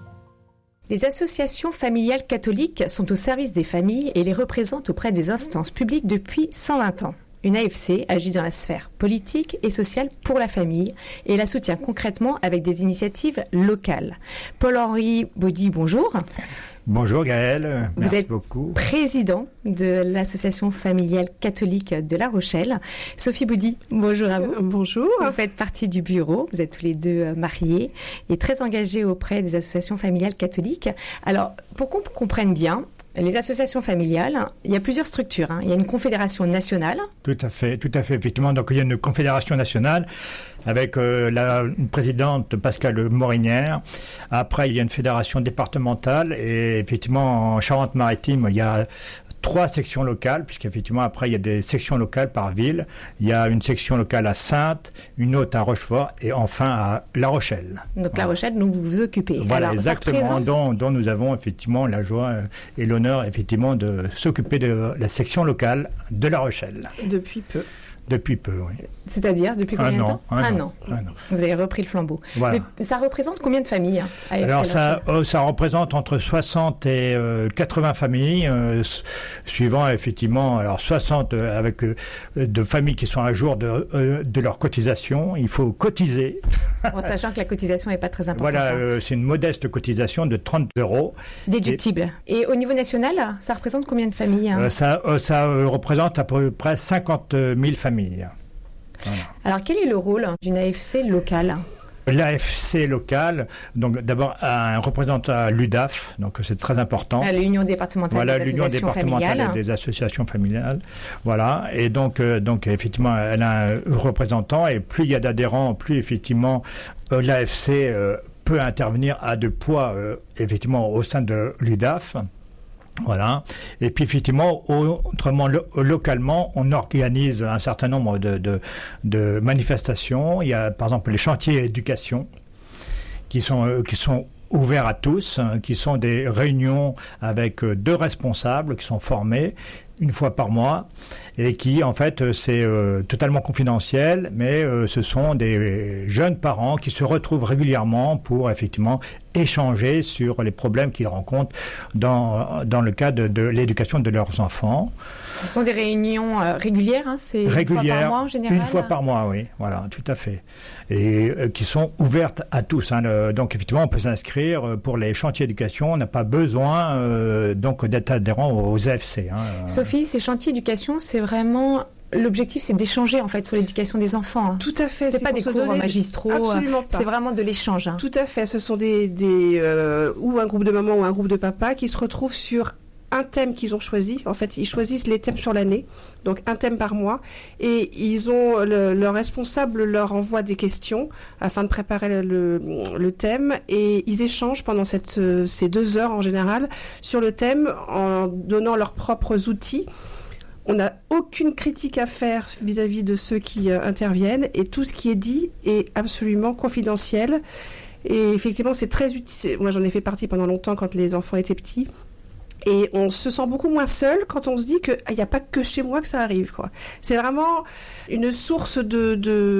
Speaker 5: Les associations familiales catholiques sont au service des familles et les représentent auprès des instances publiques depuis cent vingt ans. Une A F C agit dans la sphère politique et sociale pour la famille et la soutient concrètement avec des initiatives locales. Paul-Henri Baudy, bonjour.
Speaker 9: Bonjour Gaëlle,
Speaker 5: vous
Speaker 9: merci
Speaker 5: êtes
Speaker 9: beaucoup.
Speaker 5: Président de l'association familiale catholique de La Rochelle. Sophie Baudy, bonjour à vous.
Speaker 10: Bonjour.
Speaker 5: Vous faites partie du bureau, vous êtes tous les deux mariés et très engagés auprès des associations familiales catholiques. Alors, pour qu'on comprenne bien, les associations familiales, il y a plusieurs structures. Hein. Il y a une confédération nationale.
Speaker 9: Tout à fait, tout à fait, effectivement. Donc il y a une confédération nationale avec euh, la une présidente Pascale Morinière. Après, il y a une fédération départementale et effectivement en Charente-Maritime, il y a trois sections locales, puisqu'effectivement après il y a des sections locales par ville. Il y a une section locale à Saintes, une autre à Rochefort et enfin à La Rochelle.
Speaker 5: Donc
Speaker 9: voilà.
Speaker 5: La Rochelle, dont vous vous occupez.
Speaker 9: Voilà,
Speaker 5: alors,
Speaker 9: exactement,
Speaker 5: représente...
Speaker 9: dont, dont nous avons effectivement la joie et l'honneur effectivement de s'occuper de la section locale de La Rochelle.
Speaker 10: Depuis peu.
Speaker 9: Depuis peu, oui.
Speaker 5: C'est-à-dire, depuis combien
Speaker 9: un
Speaker 5: de
Speaker 9: an,
Speaker 5: temps
Speaker 9: un,
Speaker 5: un
Speaker 9: an,
Speaker 5: an.
Speaker 9: Un an.
Speaker 5: Vous avez repris le flambeau.
Speaker 9: Voilà.
Speaker 5: De, ça représente combien de familles hein, à
Speaker 9: Alors ça, euh, ça représente entre soixante et euh, quatre-vingts familles, euh, suivant effectivement, alors soixante euh, avec euh, de familles qui sont à jour de, euh, de leur cotisation. Il faut cotiser.
Speaker 5: En sachant que la cotisation n'est pas très importante.
Speaker 9: Voilà, euh, c'est une modeste cotisation de trente euros.
Speaker 5: Déductible. Et, et au niveau national, ça représente combien de familles hein
Speaker 9: euh, Ça, euh, ça euh, représente à peu près cinquante mille familles. Voilà.
Speaker 5: Alors, quel est le rôle d'une A F C locale ?
Speaker 9: L'A F C local, donc d'abord un représentant à l'U D A F, donc c'est très important.
Speaker 5: À l'Union départementale
Speaker 9: voilà,
Speaker 5: des
Speaker 9: l'Union
Speaker 5: associations
Speaker 9: départementale
Speaker 5: familiales.
Speaker 9: des associations familiales. Voilà, et donc, euh, donc effectivement, elle a un représentant, et plus il y a d'adhérents, plus effectivement euh, l'A F C euh, peut intervenir à deux poids, euh, effectivement, au sein de l'U D A F. Voilà. Et puis effectivement, autrement, lo- localement, on organise un certain nombre de, de, de manifestations. Il y a par exemple les chantiers éducation qui sont, euh, qui sont ouverts à tous, hein, qui sont des réunions avec euh, deux responsables qui sont formés une fois par mois et qui, en fait, c'est euh, totalement confidentiel, mais euh, ce sont des jeunes parents qui se retrouvent régulièrement pour, effectivement, échanger sur les problèmes qu'ils rencontrent dans, dans le cadre de, de l'éducation de leurs enfants.
Speaker 5: Ce sont des réunions euh, régulières, hein, c'est
Speaker 9: Régulières,
Speaker 5: une fois par mois en général.
Speaker 9: Une fois par mois, oui, voilà, tout à fait. Et euh, qui sont ouvertes à tous. Hein, le, donc, effectivement, on peut s'inscrire pour les chantiers d'éducation. On n'a pas besoin euh, donc d'être adhérent aux A F C. Hein.
Speaker 5: Sophie, ces chantiers d'éducation, c'est vraiment... L'objectif, c'est d'échanger en fait sur l'éducation des enfants.
Speaker 10: Tout à fait.
Speaker 5: C'est pas des cours
Speaker 10: donner...
Speaker 5: magistraux.
Speaker 10: Absolument pas.
Speaker 5: C'est vraiment de l'échange. Hein.
Speaker 10: Tout à fait. Ce sont des, des euh, ou un groupe de mamans ou un groupe de papas qui se retrouvent sur un thème qu'ils ont choisi. En fait, ils choisissent les thèmes sur l'année, donc un thème par mois, et ils ont le, leur responsable leur envoie des questions afin de préparer le, le, le thème, et ils échangent pendant cette, ces deux heures en général sur le thème en donnant leurs propres outils. On n'a aucune critique à faire vis-à-vis de ceux qui euh, interviennent, et tout ce qui est dit est absolument confidentiel. Et effectivement, c'est très utile. Moi, j'en ai fait partie pendant longtemps quand les enfants étaient petits. Et on se sent beaucoup moins seul quand on se dit qu'il n'y a pas que chez moi que ça arrive, quoi. C'est vraiment une source de,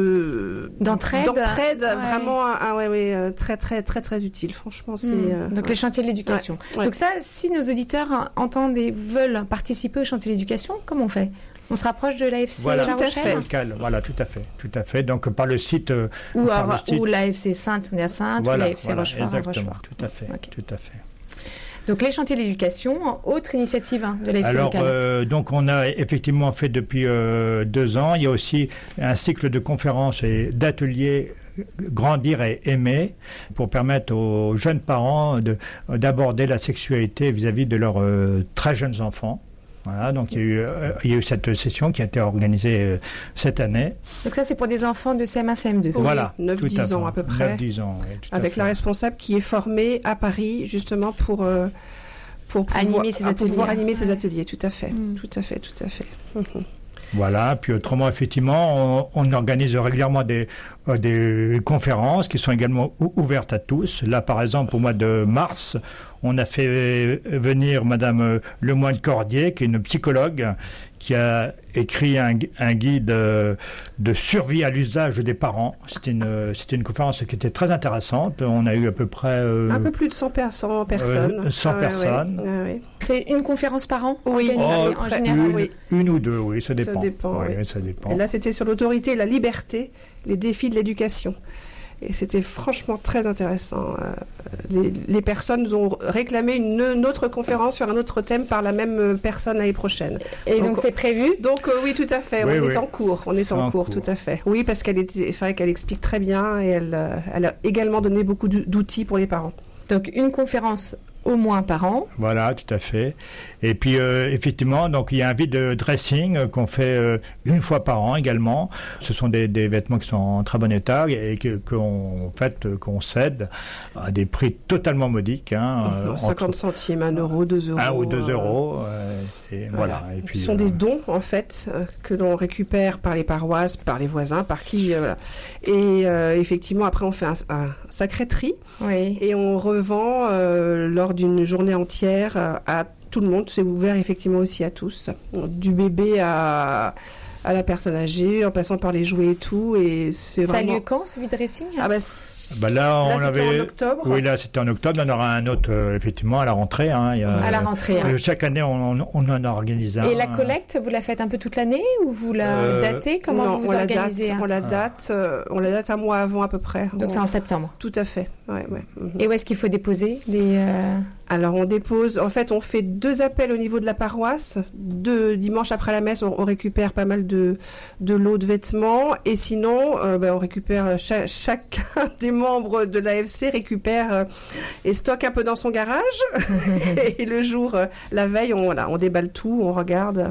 Speaker 10: de
Speaker 5: d'entraide,
Speaker 10: d'entraide
Speaker 5: ouais.
Speaker 10: Vraiment ah, ouais, ouais, très, très, très, très utile. Franchement, c'est...
Speaker 5: Mmh.
Speaker 10: Euh,
Speaker 5: Donc
Speaker 10: ouais.
Speaker 5: les chantiers de l'éducation.
Speaker 10: Ouais.
Speaker 5: Donc ça, si nos auditeurs entendent et veulent participer aux chantiers de l'éducation, comment on fait ? On se rapproche de l'A F C
Speaker 9: voilà,
Speaker 5: de La
Speaker 9: tout
Speaker 5: Rochelle
Speaker 9: à fait. Local, voilà, tout à fait, tout à fait. Donc par le site, euh,
Speaker 5: ou,
Speaker 9: par
Speaker 5: à,
Speaker 9: le site...
Speaker 5: ou l'A F C Sainte, on est à Sainte,
Speaker 9: voilà,
Speaker 5: ou l'A F C
Speaker 9: voilà,
Speaker 5: Rochefort.
Speaker 9: exactement,
Speaker 5: Rochefort.
Speaker 9: tout à fait,
Speaker 5: okay.
Speaker 9: tout à fait.
Speaker 5: Donc les chantiers de l'éducation, autre initiative hein, de l'A F C
Speaker 9: Alors,
Speaker 5: locale.
Speaker 9: euh, donc on a effectivement fait depuis euh, deux ans. Il y a aussi un cycle de conférences et d'ateliers Grandir et aimer pour permettre aux jeunes parents de, d'aborder la sexualité vis-à-vis de leurs euh, très jeunes enfants. Voilà, donc il y, a eu, euh, il y a eu cette session qui a été organisée euh, cette année.
Speaker 5: Donc ça, c'est pour des enfants de C M un, C M deux.
Speaker 10: Oui,
Speaker 9: voilà,
Speaker 10: neuf dix ans à peu près.
Speaker 9: neuf dix ans, oui, tout à
Speaker 10: avec
Speaker 9: fait.
Speaker 10: la responsable qui est formée à Paris, justement, pour, euh, pour pouvoir,
Speaker 5: animer ces
Speaker 10: pour
Speaker 5: ateliers.
Speaker 10: pouvoir animer ces
Speaker 5: Ouais.
Speaker 10: ateliers, tout à fait.
Speaker 5: Mm.
Speaker 10: Tout à fait, tout à fait. Mm-hmm.
Speaker 9: Voilà, puis autrement, effectivement, on, on organise régulièrement des, euh, des conférences qui sont également ou- ouvertes à tous. Là, par exemple, au mois de mars, on a fait venir Madame Lemoine Cordier, qui est une psychologue, qui a écrit un, un guide de survie à l'usage des parents. C'était une, c'était une conférence qui était très intéressante. On a eu à peu près... Euh,
Speaker 10: Un peu plus de cent, per- cent personnes.
Speaker 9: Euh, cent
Speaker 10: Ah ouais,
Speaker 9: personnes.
Speaker 10: ouais, ouais, ouais.
Speaker 5: C'est une conférence par an
Speaker 10: Oui.
Speaker 5: organisée
Speaker 9: Oh,
Speaker 5: en
Speaker 10: près-
Speaker 5: général.
Speaker 9: une,
Speaker 10: oui.
Speaker 9: une ou deux, oui, ça dépend.
Speaker 10: Ça dépend,
Speaker 9: Oui,
Speaker 10: oui.
Speaker 9: ça dépend.
Speaker 10: Et là, c'était sur l'autorité et la liberté, les défis de l'éducation. Et c'était franchement très intéressant. Euh, Les, les personnes nous ont réclamé une, une autre conférence sur un autre thème par la même personne l'année prochaine.
Speaker 5: Et donc,
Speaker 10: Donc,
Speaker 5: c'est prévu.
Speaker 10: Donc euh, oui, tout à fait.
Speaker 9: Oui,
Speaker 10: on
Speaker 9: oui.
Speaker 10: est en cours. On est
Speaker 9: C'est
Speaker 10: en,
Speaker 9: en
Speaker 10: cours,
Speaker 9: cours.
Speaker 10: tout à fait. Oui, parce qu'elle est, c'est vrai qu'elle explique très bien et elle, euh, elle a également donné beaucoup d'outils pour les parents.
Speaker 5: Donc une conférence au moins par an.
Speaker 9: Voilà, tout à fait. Et puis, euh, effectivement, donc il y a un vide dressing euh, qu'on fait euh, une fois par an également. Ce sont des, des vêtements qui sont en très bon état et que, qu'on, en fait, euh, qu'on cède à des prix totalement modiques. Hein, euh,
Speaker 10: cinquante
Speaker 9: entre
Speaker 10: centimes, un euro, deux euros.
Speaker 9: un ou deux
Speaker 10: euh,
Speaker 9: euros. euh, et voilà. Et puis,
Speaker 10: Ce sont
Speaker 9: euh,
Speaker 10: des dons, en fait, euh, que l'on récupère par les paroisses, par les voisins, par qui... euh, voilà. Et euh, effectivement, après, on fait un, un sacré tri
Speaker 5: Oui.
Speaker 10: et on revend euh, lors d'une journée entière euh, à tout le monde. C'est ouvert effectivement aussi à tous. Du bébé à, à la personne âgée, en passant par les jouets et tout. Et c'est
Speaker 5: Ça a
Speaker 10: vraiment...
Speaker 5: lieu quand, ce vide dressing
Speaker 10: Ah bah,
Speaker 9: Bah là, on
Speaker 10: là, c'était
Speaker 9: avait.
Speaker 10: en octobre.
Speaker 9: Oui, là, c'était en octobre. Il y en aura un autre, euh, effectivement, à la rentrée. Hein. Il y a,
Speaker 5: À la rentrée, hein.
Speaker 9: euh, chaque année, on, on, on en organise un.
Speaker 5: Et la collecte, vous la faites un peu toute l'année ou vous la
Speaker 9: Euh,
Speaker 5: datez? Comment
Speaker 10: Non,
Speaker 5: vous vous
Speaker 10: on la
Speaker 5: organisez
Speaker 10: date,
Speaker 5: hein
Speaker 10: on la date, euh, on la date un mois avant à peu près.
Speaker 5: Donc
Speaker 10: On-
Speaker 5: c'est en septembre.
Speaker 10: Tout à fait. Ouais, ouais. Mhm.
Speaker 5: Et où est-ce qu'il faut déposer les euh,
Speaker 10: Alors on dépose, en fait on fait deux appels au niveau de la paroisse. Deux dimanches après la messe, on, on récupère pas mal de, de lots de vêtements. Et sinon, euh, ben, on récupère cha- chacun des membre de l'A F C récupère euh, et stocke un peu dans son garage. Et le jour, euh, la veille, on, voilà, on déballe tout, on regarde,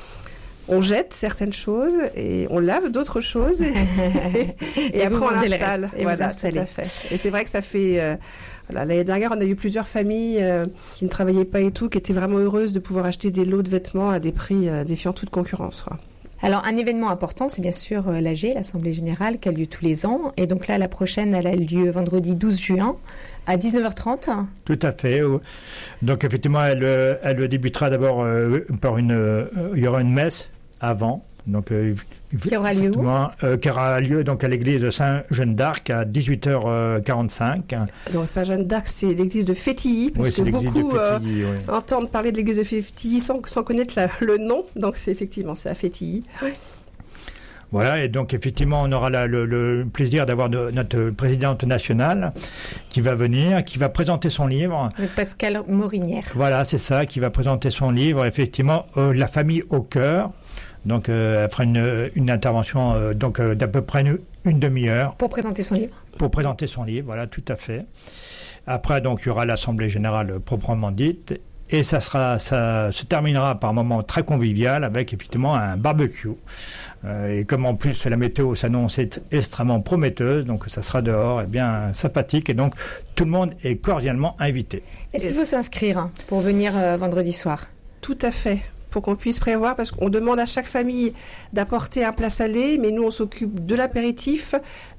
Speaker 10: on jette certaines choses et on lave d'autres choses. Et, et, et après, on l'installe.
Speaker 5: Et
Speaker 10: voilà,
Speaker 5: vous
Speaker 10: tout à fait. Et c'est vrai que ça fait... Euh, voilà, l'année dernière, on a eu plusieurs familles euh, qui ne travaillaient pas et tout, qui étaient vraiment heureuses de pouvoir acheter des lots de vêtements à des prix euh, défiant toute concurrence. Quoi.
Speaker 5: Alors, un événement important, c'est bien sûr euh, l'A G, l'Assemblée Générale, qui a lieu tous les ans. Et donc là, la prochaine, elle a lieu vendredi douze juin à dix-neuf heures trente.
Speaker 9: Tout à fait. Donc, effectivement, elle, elle débutera d'abord euh, par une... Euh, il y aura une messe avant. Donc, euh,
Speaker 5: qui aura lieu où
Speaker 9: euh, Qui aura lieu donc, à l'église de Saint-Jean d'Arc à dix-huit heures quarante-cinq.
Speaker 10: Donc, Saint-Jean d'Arc, c'est l'église de Fétilly, parce
Speaker 9: oui,
Speaker 10: que beaucoup
Speaker 9: euh, oui.
Speaker 10: entendent parler de l'église de Fétilly sans, sans connaître la, le nom. Donc, c'est effectivement, c'est à Fétilly. Oui.
Speaker 9: Voilà, et donc effectivement, on aura la, le, le plaisir d'avoir de, notre présidente nationale qui va venir, qui va présenter son livre.
Speaker 5: Avec Pascale Morinière.
Speaker 9: Voilà, c'est ça, qui va présenter son livre, effectivement, euh, La famille au cœur. Donc, euh, elle fera une, une intervention euh, donc euh, d'à peu près une, une demi-heure.
Speaker 5: Pour présenter son livre.
Speaker 9: Pour présenter son livre, voilà, tout à fait. Après, donc, il y aura l'Assemblée générale proprement dite. Et ça, sera, ça se terminera par un moment très convivial avec effectivement un barbecue. Euh, et comme en plus la météo s'annonce extrêmement prometteuse, donc ça sera dehors, et bien sympathique. Et donc tout le monde est cordialement invité.
Speaker 5: Est-ce qu'il faut s'inscrire pour venir euh, vendredi soir ?
Speaker 10: Tout à fait. Pour qu'on puisse prévoir, parce qu'on demande à chaque famille d'apporter un plat salé, mais nous on s'occupe de l'apéritif,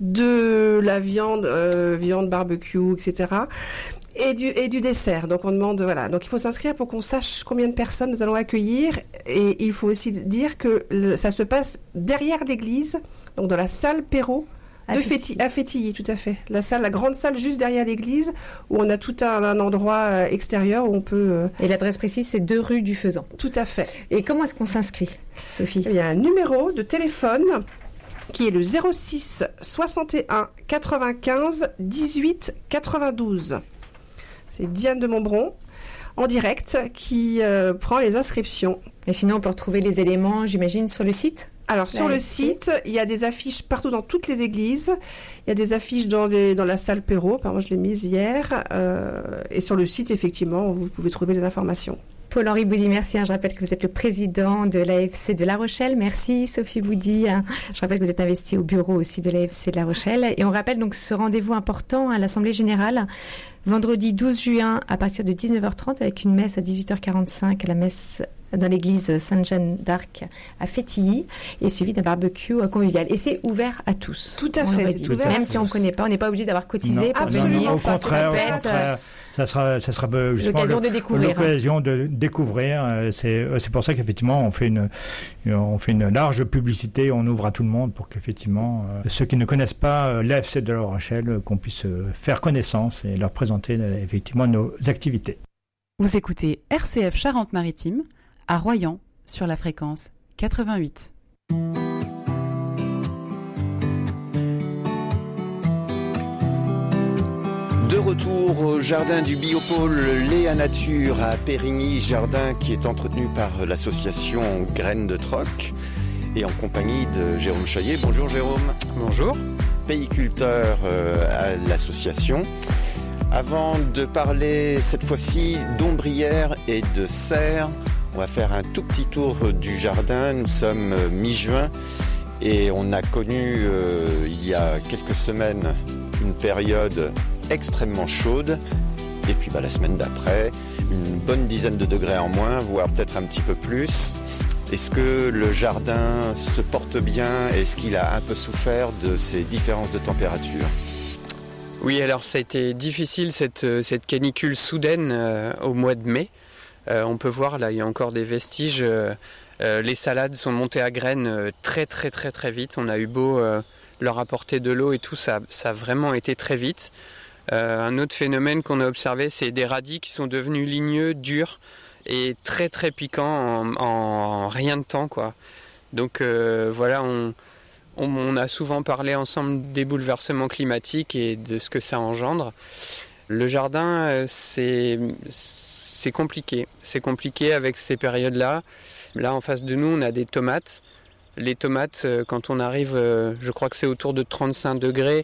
Speaker 10: de la viande, euh, viande barbecue, et cetera. Et du, et du dessert. Donc on demande, voilà. Donc il faut s'inscrire pour qu'on sache combien de personnes nous allons accueillir. Et il faut aussi dire que le, ça se passe derrière l'église, donc dans la salle Perrault de Fétilly, à Fétilly, tout à fait. La salle, la grande salle juste derrière l'église, où on a tout un, un endroit extérieur où on peut... Euh...
Speaker 5: Et l'adresse précise, c'est deux rue du Faisan.
Speaker 10: Tout à fait.
Speaker 5: Et comment est-ce qu'on s'inscrit, Sophie ?
Speaker 10: Il y a un numéro de téléphone qui est le zéro six soixante et un quatre-vingt-quinze dix-huit quatre-vingt-douze. C'est Diane de Montbron, en direct, qui euh, prend les inscriptions.
Speaker 5: Et sinon, on peut retrouver les éléments, j'imagine, sur le site ?
Speaker 10: Alors, sur le site, il y a des affiches partout dans toutes les églises. Il y a des affiches dans, des, dans la salle Perrault. Par exemple, je l'ai mise hier. Euh, et sur le site, effectivement, vous pouvez trouver les informations.
Speaker 5: Paul-Henri Boudy, merci. Je rappelle que vous êtes le président de l'A F C de La Rochelle. Merci Sophie Boudy. Je rappelle que vous êtes investie au bureau aussi de l'A F C de La Rochelle. Et on rappelle donc ce rendez-vous important à l'Assemblée Générale, vendredi douze juin à partir de dix-neuf heures trente avec une messe à dix-huit heures quarante-cinq, la messe dans l'église Saint-Jean d'Arc à Fétilly, et suivi d'un barbecue convivial. Et c'est ouvert à tous.
Speaker 10: Tout à fait.
Speaker 5: C'est ouvert Même si on ne connaît pas, on n'est pas obligé d'avoir cotisé
Speaker 9: non,
Speaker 5: pour
Speaker 9: absolument
Speaker 5: venir.
Speaker 9: Au contraire, au contraire. Ça sera, ça sera
Speaker 5: l'occasion de découvrir.
Speaker 9: L'occasion de découvrir. C'est, c'est pour ça qu'effectivement, on fait une, on fait une large publicité, on ouvre à tout le monde pour qu'effectivement, ceux qui ne connaissent pas l'A F C de La Rochelle, qu'on puisse faire connaissance et leur présenter effectivement nos activités.
Speaker 7: Vous écoutez R C F Charente-Maritime à Royan sur la fréquence quatre-vingt-huit.
Speaker 11: De retour au jardin du Biopôle Léa Nature à Périgny, jardin qui est entretenu par l'association Graines de Troc et en compagnie de Jérôme Chaillet. Bonjour Jérôme.
Speaker 12: Bonjour.
Speaker 11: Péiculteur à l'association. Avant de parler cette fois-ci d'ombrières et de serres, on va faire un tout petit tour du jardin. Nous sommes mi-juin et on a connu euh, il y a quelques semaines une période extrêmement chaude et puis bah, la semaine d'après une bonne dizaine de degrés en moins, voire peut-être un petit peu plus. Est-ce que le jardin se porte bien? Est-ce qu'il a un peu souffert de ces différences de température?
Speaker 12: Oui, alors ça a été difficile cette, cette canicule soudaine euh, au mois de mai. Euh, on peut voir là, il y a encore des vestiges. Euh, euh, les salades sont montées à graines euh, très très très très vite. On a eu beau euh, leur apporter de l'eau et tout, ça, ça a vraiment été très vite. Euh, un autre phénomène qu'on a observé, c'est des radis qui sont devenus ligneux, durs et très très piquants en, en rien de temps, quoi. Donc euh, voilà, on, on, on a souvent parlé ensemble des bouleversements climatiques et de ce que ça engendre. Le jardin, euh, c'est, c'est compliqué. C'est compliqué avec ces périodes-là. Là, en face de nous, on a des tomates. Les tomates, euh, quand on arrive, euh, je crois que c'est autour de trente-cinq degrés,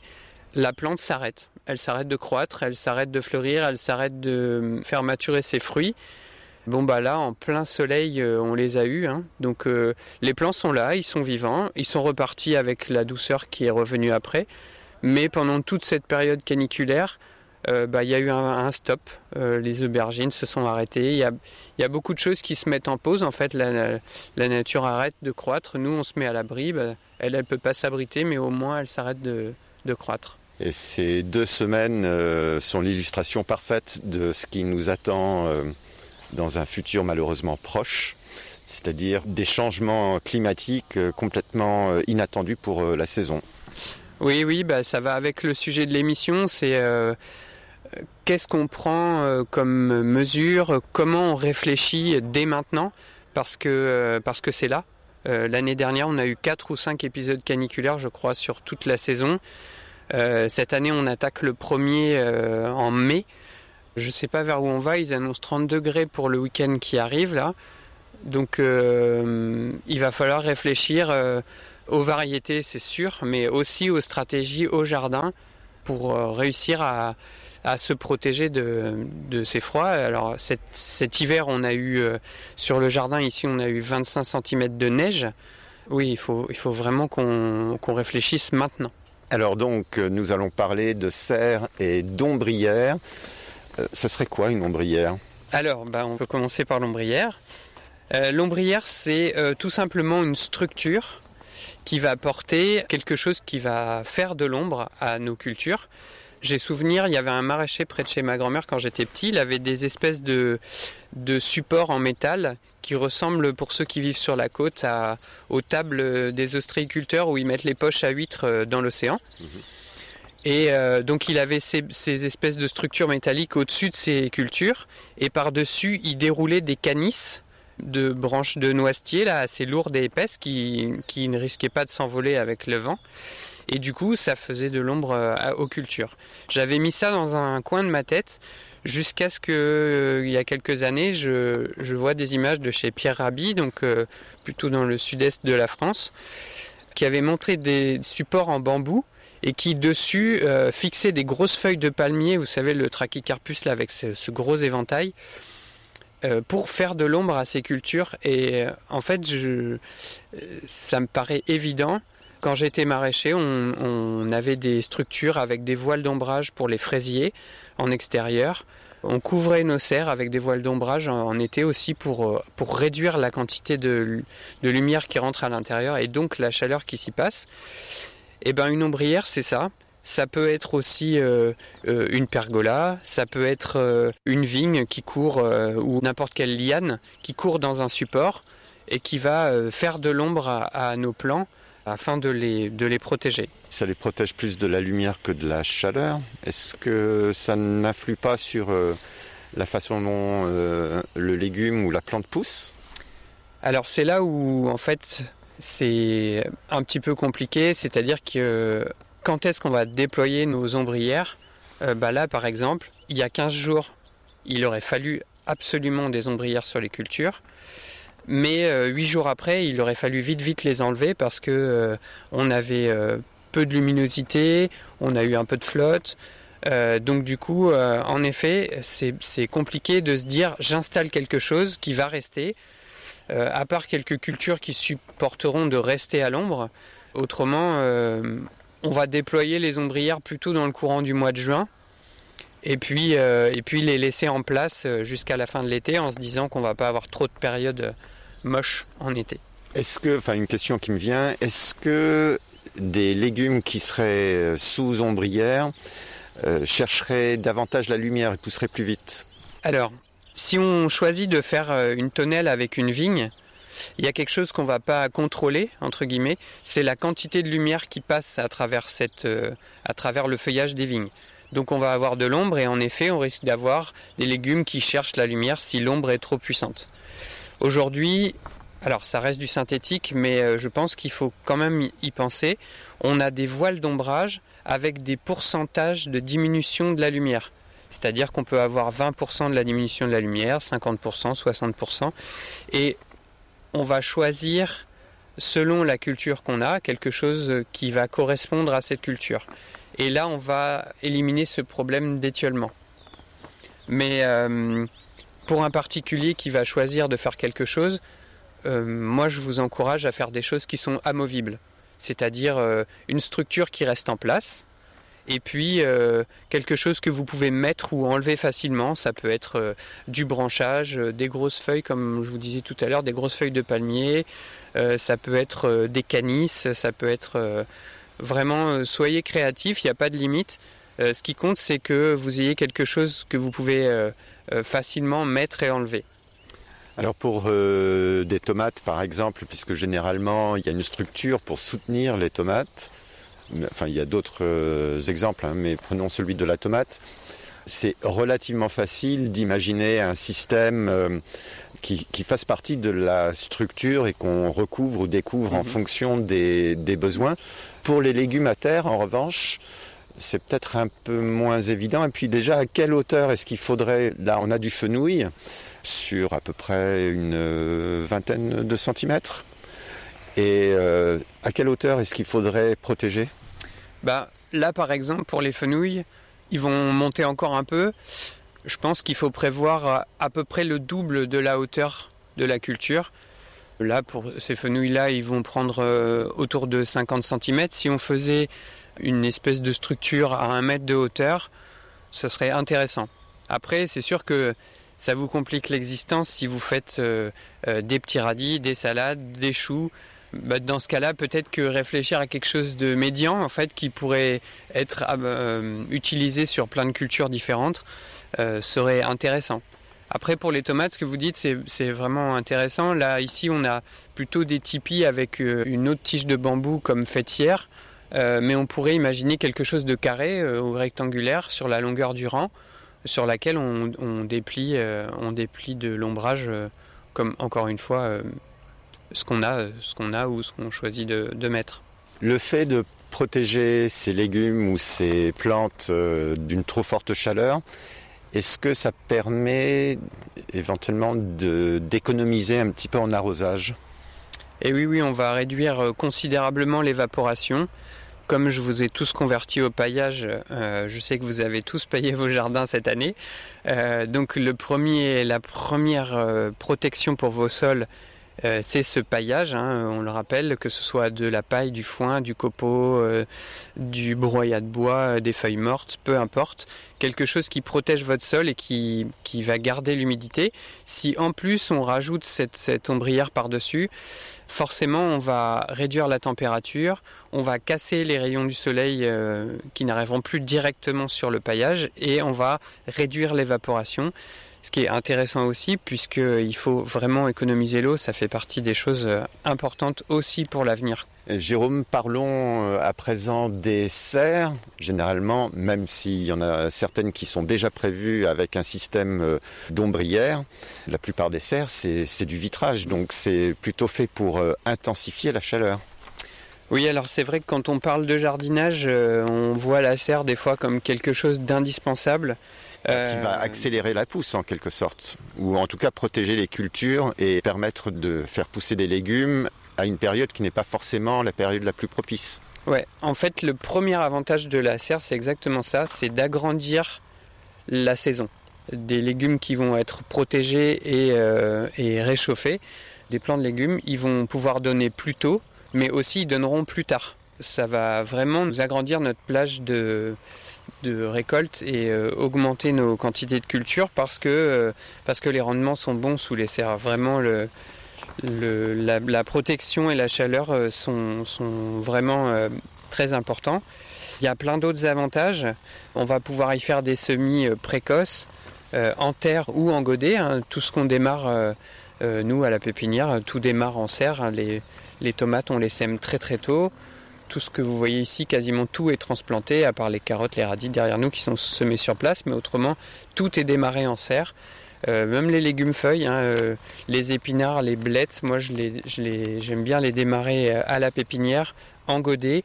Speaker 12: la plante s'arrête. Elle s'arrête de croître, elle s'arrête de fleurir, elle s'arrête de faire maturer ses fruits. Bon bah là, en plein soleil, euh, on les a eus. Hein. Donc euh, les plants sont là, ils sont vivants, ils sont repartis avec la douceur qui est revenue après. Mais pendant toute cette période caniculaire, euh, bah, y a eu un, un stop. Euh, les aubergines se sont arrêtées. Il y a, y a beaucoup de choses qui se mettent en pause. En fait, la, la, la nature arrête de croître. Nous, on se met à l'abri. Bah, elle ne peut pas s'abriter, mais au moins, elle s'arrête de, de croître.
Speaker 11: Et ces deux semaines euh, sont l'illustration parfaite de ce qui nous attend euh, dans un futur malheureusement proche, c'est-à-dire des changements climatiques euh, complètement euh, inattendus pour euh, la saison.
Speaker 12: Oui, oui, bah, ça va avec le sujet de l'émission, c'est euh, qu'est-ce qu'on prend euh, comme mesure, comment on réfléchit dès maintenant, parce que, euh, parce que c'est là. Euh, l'année dernière, on a eu quatre ou cinq épisodes caniculaires, je crois, sur toute la saison. Euh, cette année, on attaque le premier euh, en mai. Je ne sais pas vers où on va, ils annoncent trente degrés pour le week-end qui arrive, là. Donc, euh, il va falloir réfléchir... Euh, aux variétés, c'est sûr, mais aussi aux stratégies au jardin pour euh, réussir à, à se protéger de, de ces froids. Alors cet, cet hiver, on a eu euh, sur le jardin ici, on a eu vingt-cinq centimètres de neige. Oui, il faut, il faut vraiment qu'on, qu'on réfléchisse maintenant.
Speaker 11: Alors donc, nous allons parler de serre et d'ombrière. Euh, ce serait quoi une ombrière ?
Speaker 12: Alors, bah, on peut commencer par l'ombrière. Euh, l'ombrière, c'est euh, tout simplement une structure qui va apporter quelque chose qui va faire de l'ombre à nos cultures. J'ai souvenir, il y avait un maraîcher près de chez ma grand-mère quand j'étais petit, il avait des espèces de, de supports en métal qui ressemblent, pour ceux qui vivent sur la côte, à, aux tables des ostréiculteurs où ils mettent les poches à huîtres dans l'océan. Mmh. Et euh, donc il avait ces, ces espèces de structures métalliques au-dessus de ces cultures, et par-dessus il déroulait des canisses de branches de noisetier là, assez lourdes et épaisses qui, qui ne risquaient pas de s'envoler avec le vent. Et du coup, ça faisait de l'ombre à, aux cultures. J'avais mis ça dans un coin de ma tête jusqu'à ce que, euh, il y a quelques années, je, je vois des images de chez Pierre Rabhi, donc euh, plutôt dans le sud-est de la France, qui avait montré des supports en bambou et qui dessus euh, fixait des grosses feuilles de palmier, vous savez le trachycarpus là avec ce, ce gros éventail, Euh, pour faire de l'ombre à ces cultures. Et euh, en fait, je, ça me paraît évident. Quand j'étais maraîcher, on, on avait des structures avec des voiles d'ombrage pour les fraisiers en extérieur. On couvrait nos serres avec des voiles d'ombrage en, en été aussi pour, pour réduire la quantité de, de lumière qui rentre à l'intérieur et donc la chaleur qui s'y passe. Et ben une ombrière, c'est ça. Ça peut être aussi euh, euh, une pergola, ça peut être euh, une vigne qui court, euh, ou n'importe quelle liane qui court dans un support et qui va euh, faire de l'ombre à, à nos plants afin de les, de les protéger.
Speaker 11: Ça les protège plus de la lumière que de la chaleur. Est-ce que ça n'influe pas sur euh, la façon dont euh, le légume ou la plante pousse ?
Speaker 12: Alors c'est là où en fait c'est un petit peu compliqué, c'est-à-dire que quand est-ce qu'on va déployer nos ombrières ? euh, bah Là, par exemple, il y a quinze jours, il aurait fallu absolument des ombrières sur les cultures. Mais euh, huit jours après, il aurait fallu vite, vite les enlever parce que euh, on avait euh, peu de luminosité, on a eu un peu de flotte. Euh, donc du coup, euh, en effet, c'est, c'est compliqué de se dire j'installe quelque chose qui va rester. Euh, à part quelques cultures qui supporteront de rester à l'ombre. Autrement... Euh, on va déployer les ombrières plutôt dans le courant du mois de juin et puis, euh, et puis les laisser en place jusqu'à la fin de l'été en se disant qu'on ne va pas avoir trop de périodes moches en été.
Speaker 11: Est-ce que, enfin une question qui me vient, est-ce que des légumes qui seraient sous ombrière euh, chercheraient davantage la lumière et pousseraient plus vite ?
Speaker 12: Alors, si on choisit de faire une tonnelle avec une vigne, il y a quelque chose qu'on ne va pas contrôler, entre guillemets, c'est la quantité de lumière qui passe à travers, cette, euh, à travers le feuillage des vignes. Donc on va avoir de l'ombre et en effet on risque d'avoir des légumes qui cherchent la lumière si l'ombre est trop puissante. Aujourd'hui, alors ça reste du synthétique, mais euh, je pense qu'il faut quand même y penser. On a des voiles d'ombrage avec des pourcentages de diminution de la lumière. C'est-à-dire qu'on peut avoir vingt pour cent de la diminution de la lumière, cinquante pour cent, soixante pour cent. Et on va choisir, selon la culture qu'on a, quelque chose qui va correspondre à cette culture. Et là, on va éliminer ce problème d'étiolement. Mais euh, pour un particulier qui va choisir de faire quelque chose, euh, moi je vous encourage à faire des choses qui sont amovibles. C'est-à-dire euh, une structure qui reste en place, et puis euh, quelque chose que vous pouvez mettre ou enlever facilement. Ça peut être euh, du branchage, euh, des grosses feuilles, comme je vous disais tout à l'heure, des grosses feuilles de palmier, euh, ça peut être euh, des canisses, ça peut être euh, vraiment, euh, soyez créatifs, il n'y a pas de limite. Euh, ce qui compte, c'est que vous ayez quelque chose que vous pouvez euh, euh, facilement mettre et enlever.
Speaker 11: Alors pour euh, des tomates par exemple, puisque généralement il y a une structure pour soutenir les tomates, enfin il y a d'autres euh, exemples, hein, mais prenons celui de la tomate, c'est relativement facile d'imaginer un système euh, qui, qui fasse partie de la structure et qu'on recouvre ou découvre mmh. en fonction des, des besoins. Pour les légumes à terre, en revanche, c'est peut-être un peu moins évident. Et puis déjà, à quelle hauteur est-ce qu'il faudrait... Là, on a du fenouil sur à peu près une vingtaine de centimètres. Et euh, à quelle hauteur est-ce qu'il faudrait protéger ?
Speaker 12: Bah, là, par exemple, pour les fenouils, ils vont monter encore un peu. Je pense qu'il faut prévoir à peu près le double de la hauteur de la culture. Là, pour ces fenouils-là, ils vont prendre euh, autour de cinquante centimètres. Si on faisait une espèce de structure à un mètre de hauteur, ce serait intéressant. Après, c'est sûr que ça vous complique l'existence si vous faites euh, euh, des petits radis, des salades, des choux. Bah, dans ce cas-là, peut-être que réfléchir à quelque chose de médian, en fait, qui pourrait être euh, utilisé sur plein de cultures différentes, euh, serait intéressant. Après, pour les tomates, ce que vous dites, c'est, c'est vraiment intéressant. Là, ici, on a plutôt des tipis avec euh, une autre tige de bambou comme fêtière. Euh, mais on pourrait imaginer quelque chose de carré euh, ou rectangulaire sur la longueur du rang, sur laquelle on, on, déplie, euh, on déplie de l'ombrage, euh, comme encore une fois, euh, ce qu'on a, ce qu'on a ou ce qu'on choisit de, de mettre.
Speaker 11: Le fait de protéger ces légumes ou ces plantes euh, d'une trop forte chaleur, est-ce que ça permet éventuellement de, d'économiser un petit peu en arrosage ?
Speaker 12: Et oui, oui, on va réduire considérablement l'évaporation. Comme je vous ai tous convertis au paillage, euh, je sais que vous avez tous paillé vos jardins cette année. Euh, donc le premier, la première euh, protection pour vos sols, euh, c'est ce paillage. Hein, on le rappelle, que ce soit de la paille, du foin, du copeau, euh, du broyat de bois, des feuilles mortes, peu importe. Quelque chose qui protège votre sol et qui, qui va garder l'humidité. Si en plus on rajoute cette, cette ombrière par-dessus, forcément on va réduire la température, on va casser les rayons du soleil euh, qui n'arriveront plus directement sur le paillage et on va réduire l'évaporation. Ce qui est intéressant aussi, puisqu'il faut vraiment économiser l'eau, ça fait partie des choses importantes aussi pour l'avenir.
Speaker 11: Jérôme, parlons à présent des serres. Généralement, même s'il y en a certaines qui sont déjà prévues avec un système d'ombrière, la plupart des serres, c'est, c'est du vitrage, donc c'est plutôt fait pour intensifier la chaleur.
Speaker 12: Oui, alors c'est vrai que quand on parle de jardinage, on voit la serre des fois comme quelque chose d'indispensable.
Speaker 11: Euh... Qui va accélérer la pousse en quelque sorte, ou en tout cas protéger les cultures et permettre de faire pousser des légumes à une période qui n'est pas forcément la période la plus propice.
Speaker 12: Ouais, en fait le premier avantage de la serre c'est exactement ça, c'est d'agrandir la saison. Des légumes qui vont être protégés et, euh, et réchauffés, des plants de légumes, ils vont pouvoir donner plus tôt, mais aussi ils donneront plus tard. Ça va vraiment nous agrandir notre plage de... de récolte et euh, augmenter nos quantités de culture parce que, euh, parce que les rendements sont bons sous les serres. Vraiment, le, le, la, la protection et la chaleur euh, sont, sont vraiment euh, très importants. Il y a plein d'autres avantages. On va pouvoir y faire des semis euh, précoces, euh, en terre ou en godet. Hein. Tout ce qu'on démarre, euh, euh, nous, à la pépinière, tout démarre en serre. Hein. Les, les tomates, on les sème très très tôt. Tout ce que vous voyez ici, quasiment tout est transplanté, à part les carottes, les radis derrière nous qui sont semés sur place, mais autrement, tout est démarré en serre. Euh, même les légumes feuilles, hein, euh, les épinards, les blettes, moi je les, je les, j'aime bien les démarrer à la pépinière, en godet,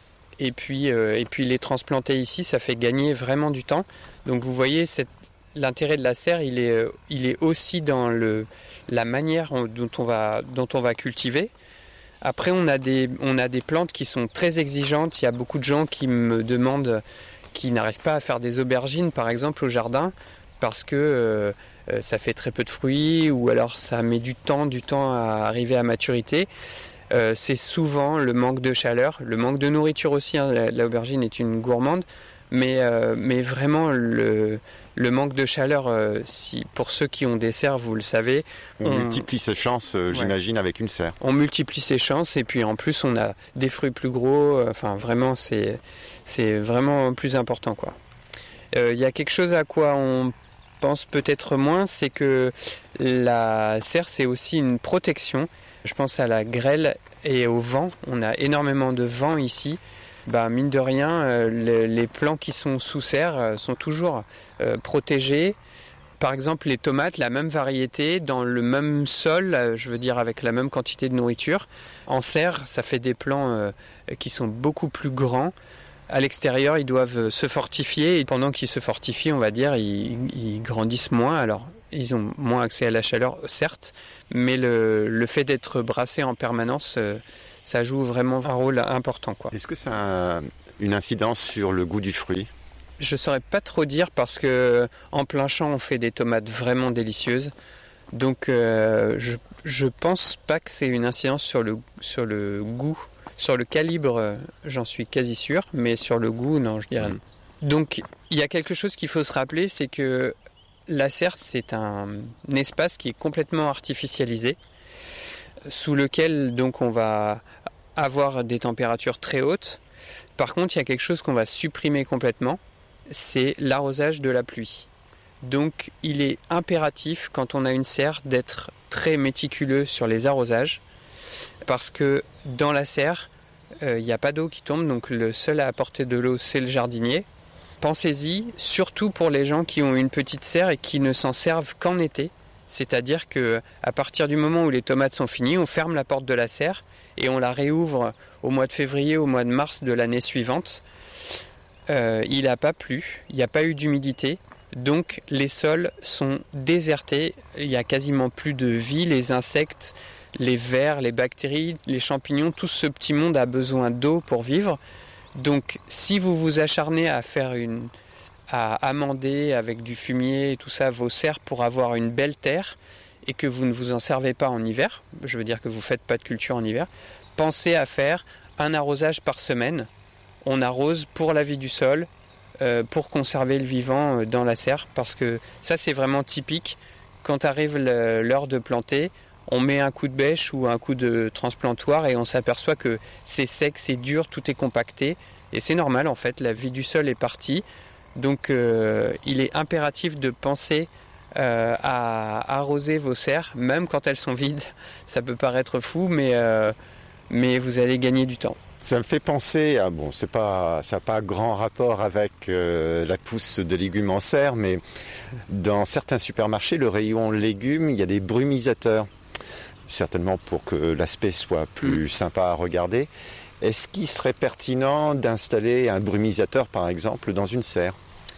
Speaker 12: et puis, euh, et puis les transplanter ici, ça fait gagner vraiment du temps. Donc vous voyez, cette, l'intérêt de la serre, il est, il est aussi dans le, la manière dont on va, dont on va cultiver. Après, on a, des, on a des plantes qui sont très exigeantes. Il y a beaucoup de gens qui me demandent, qui n'arrivent pas à faire des aubergines, par exemple, au jardin, parce que euh, ça fait très peu de fruits, ou alors ça met du temps, du temps à arriver à maturité. Euh, c'est souvent le manque de chaleur, le manque de nourriture aussi. Hein. L'aubergine est une gourmande, mais, euh, mais vraiment le, le manque de chaleur, euh, si, pour ceux qui ont des serres, vous le savez.
Speaker 11: On, on multiplie ses chances, euh, ouais. j'imagine, avec une serre.
Speaker 12: On multiplie ses chances et puis en plus on a des fruits plus gros. Euh, enfin vraiment, c'est, c'est vraiment plus important, quoi. Euh, y a quelque chose à quoi on pense peut-être moins, c'est que la serre, c'est aussi une protection. Je pense à la grêle et au vent. On a énormément de vent ici. Bah, mine de rien, euh, les, les plants qui sont sous serre euh, sont toujours euh, protégés. Par exemple, les tomates, la même variété, dans le même sol, euh, je veux dire avec la même quantité de nourriture. En serre, ça fait des plants euh, qui sont beaucoup plus grands. À l'extérieur, ils doivent se fortifier et pendant qu'ils se fortifient, on va dire, ils, ils grandissent moins. Alors, ils ont moins accès à la chaleur, certes, mais le, le fait d'être brassé en permanence, euh, ça joue vraiment un rôle important, quoi.
Speaker 11: Est-ce que ça a une incidence sur le goût du fruit ?
Speaker 12: Je ne saurais pas trop dire parce que en plein champ, on fait des tomates vraiment délicieuses. Donc, euh, je je pense pas que c'est une incidence sur le sur le goût. Sur le calibre, j'en suis quasi sûr, mais sur le goût, non, je dirais non. Donc, il y a quelque chose qu'il faut se rappeler, c'est que la serre, c'est un, un espace qui est complètement artificialisé, sous lequel donc on va avoir des températures très hautes. Par contre, il y a quelque chose qu'on va supprimer complètement, c'est l'arrosage de la pluie. Donc, il est impératif, quand on a une serre, d'être très méticuleux sur les arrosages, parce que dans la serre, il euh, n'y a pas d'eau qui tombe, donc le seul à apporter de l'eau, c'est le jardinier. Pensez-y, surtout pour les gens qui ont une petite serre et qui ne s'en servent qu'en été. C'est-à-dire qu'à partir du moment où les tomates sont finies, on ferme la porte de la serre et on la réouvre au mois de février, au mois de mars de l'année suivante. Euh, il n'a pas plu, il n'y a pas eu d'humidité, donc les sols sont désertés, il n'y a quasiment plus de vie, les insectes, les vers, les bactéries, les champignons, tout ce petit monde a besoin d'eau pour vivre. Donc si vous vous acharnez à faire une, à amender avec du fumier et tout ça vos serres pour avoir une belle terre et que vous ne vous en servez pas en hiver, je veux dire que vous ne faites pas de culture en hiver, pensez à faire un arrosage par semaine. On arrose pour la vie du sol, euh, pour conserver le vivant dans la serre, parce que ça c'est vraiment typique. Quand arrive le, l'heure de planter, on met un coup de bêche ou un coup de transplantoir et on s'aperçoit que c'est sec, c'est dur, tout est compacté. Et c'est normal en fait, la vie du sol est partie. Donc euh, il est impératif de penser euh, à arroser vos serres, même quand elles sont vides. Ça peut paraître fou, mais, euh, mais vous allez gagner du temps.
Speaker 11: Ça me fait penser, à, bon, c'est pas, ça n'a pas grand rapport avec euh, la pousse de légumes en serre, mais dans certains supermarchés, le rayon légumes, il y a des brumisateurs. Certainement pour que l'aspect soit plus sympa à regarder. Est-ce qu'il serait pertinent d'installer un brumisateur, par exemple, dans une serre ?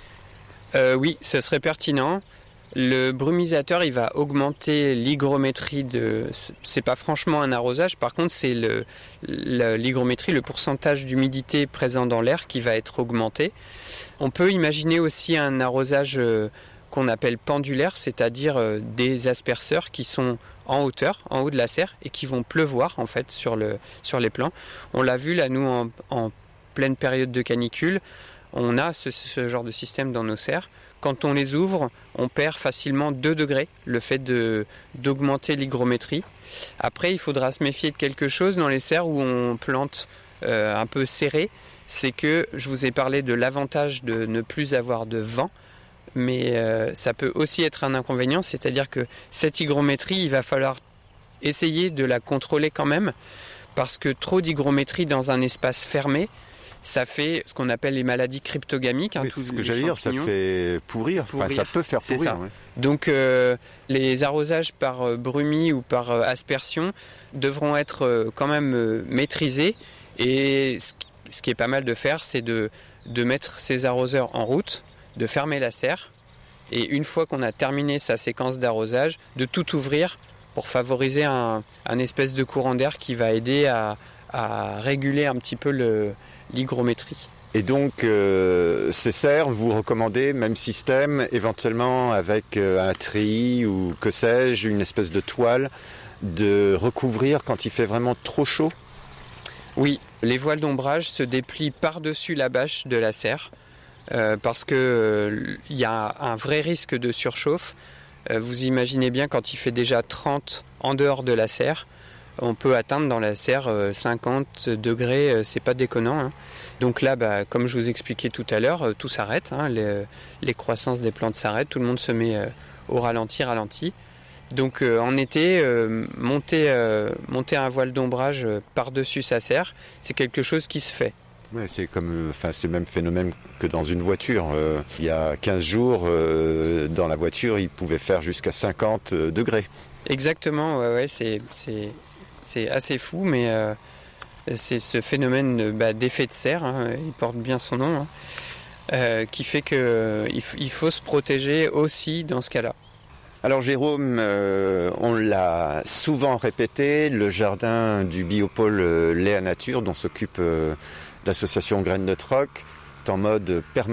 Speaker 12: euh, Oui, ce serait pertinent. Le brumisateur, il va augmenter l'hygrométrie de... C'est pas franchement un arrosage, par contre, c'est le, le, l'hygrométrie, le pourcentage d'humidité présent dans l'air qui va être augmenté. On peut imaginer aussi un arrosage euh, qu'on appelle pendulaire, c'est-à-dire euh, des asperceurs qui sont en hauteur, en haut de la serre, et qui vont pleuvoir en fait sur, le, sur les plants. On l'a vu là, nous, en, en pleine période de canicule, on a ce, ce genre de système dans nos serres. Quand on les ouvre, on perd facilement deux degrés, le fait de, d'augmenter l'hygrométrie. Après, il faudra se méfier de quelque chose dans les serres où on plante euh, un peu serré, c'est que je vous ai parlé de l'avantage de ne plus avoir de vent, mais euh, ça peut aussi être un inconvénient, c'est-à-dire que cette hygrométrie, il va falloir essayer de la contrôler quand même, parce que trop d'hygrométrie dans un espace fermé, ça fait ce qu'on appelle les maladies cryptogamiques. Hein,
Speaker 11: oui, c'est ce que j'allais dire, ça fait pourrir, pourrir. Enfin ça peut faire pourrir.
Speaker 12: C'est ça. Ouais. Donc euh, les arrosages par euh, brumie ou par euh, aspersion devront être euh, quand même euh, maîtrisés, et ce, ce qui est pas mal de faire, c'est de, de mettre ces arroseurs en route, de fermer la serre, et une fois qu'on a terminé sa séquence d'arrosage, de tout ouvrir pour favoriser un, un espèce de courant d'air qui va aider à, à réguler un petit peu le, l'hygrométrie.
Speaker 11: Et donc, euh, ces serres, vous recommandez même système, éventuellement avec euh, un treillis ou que sais-je, une espèce de toile, de recouvrir quand il fait vraiment trop chaud?
Speaker 12: Oui, les voiles d'ombrage se déplient par-dessus la bâche de la serre euh, parce qu'il euh, y a un vrai risque de surchauffe. Euh, vous imaginez bien quand il fait déjà trente en dehors de la serre, on peut atteindre dans la serre euh, cinquante degrés, euh, c'est pas déconnant. Hein. Donc là, bah, comme je vous expliquais tout à l'heure, euh, tout s'arrête, hein, les, les croissances des plantes s'arrêtent, tout le monde se met euh, au ralenti, ralenti. Donc euh, en été, euh, monter, euh, monter un voile d'ombrage euh, par-dessus sa serre, c'est quelque chose qui se fait.
Speaker 11: Ouais, c'est comme, enfin, c'est le même phénomène que dans une voiture. Euh, il y a quinze jours, euh, dans la voiture, il pouvait faire jusqu'à cinquante degrés.
Speaker 12: Exactement, ouais, ouais, c'est, c'est, c'est assez fou, mais euh, c'est ce phénomène bah, d'effet de serre, hein, il porte bien son nom, hein, euh, qui fait qu'il euh, il faut se protéger aussi dans ce cas-là.
Speaker 11: Alors Jérôme, euh, on l'a souvent répété, le jardin du biopôle euh, Léa Nature, dont s'occupe euh, l'association Graines de Troc, est en mode permanent.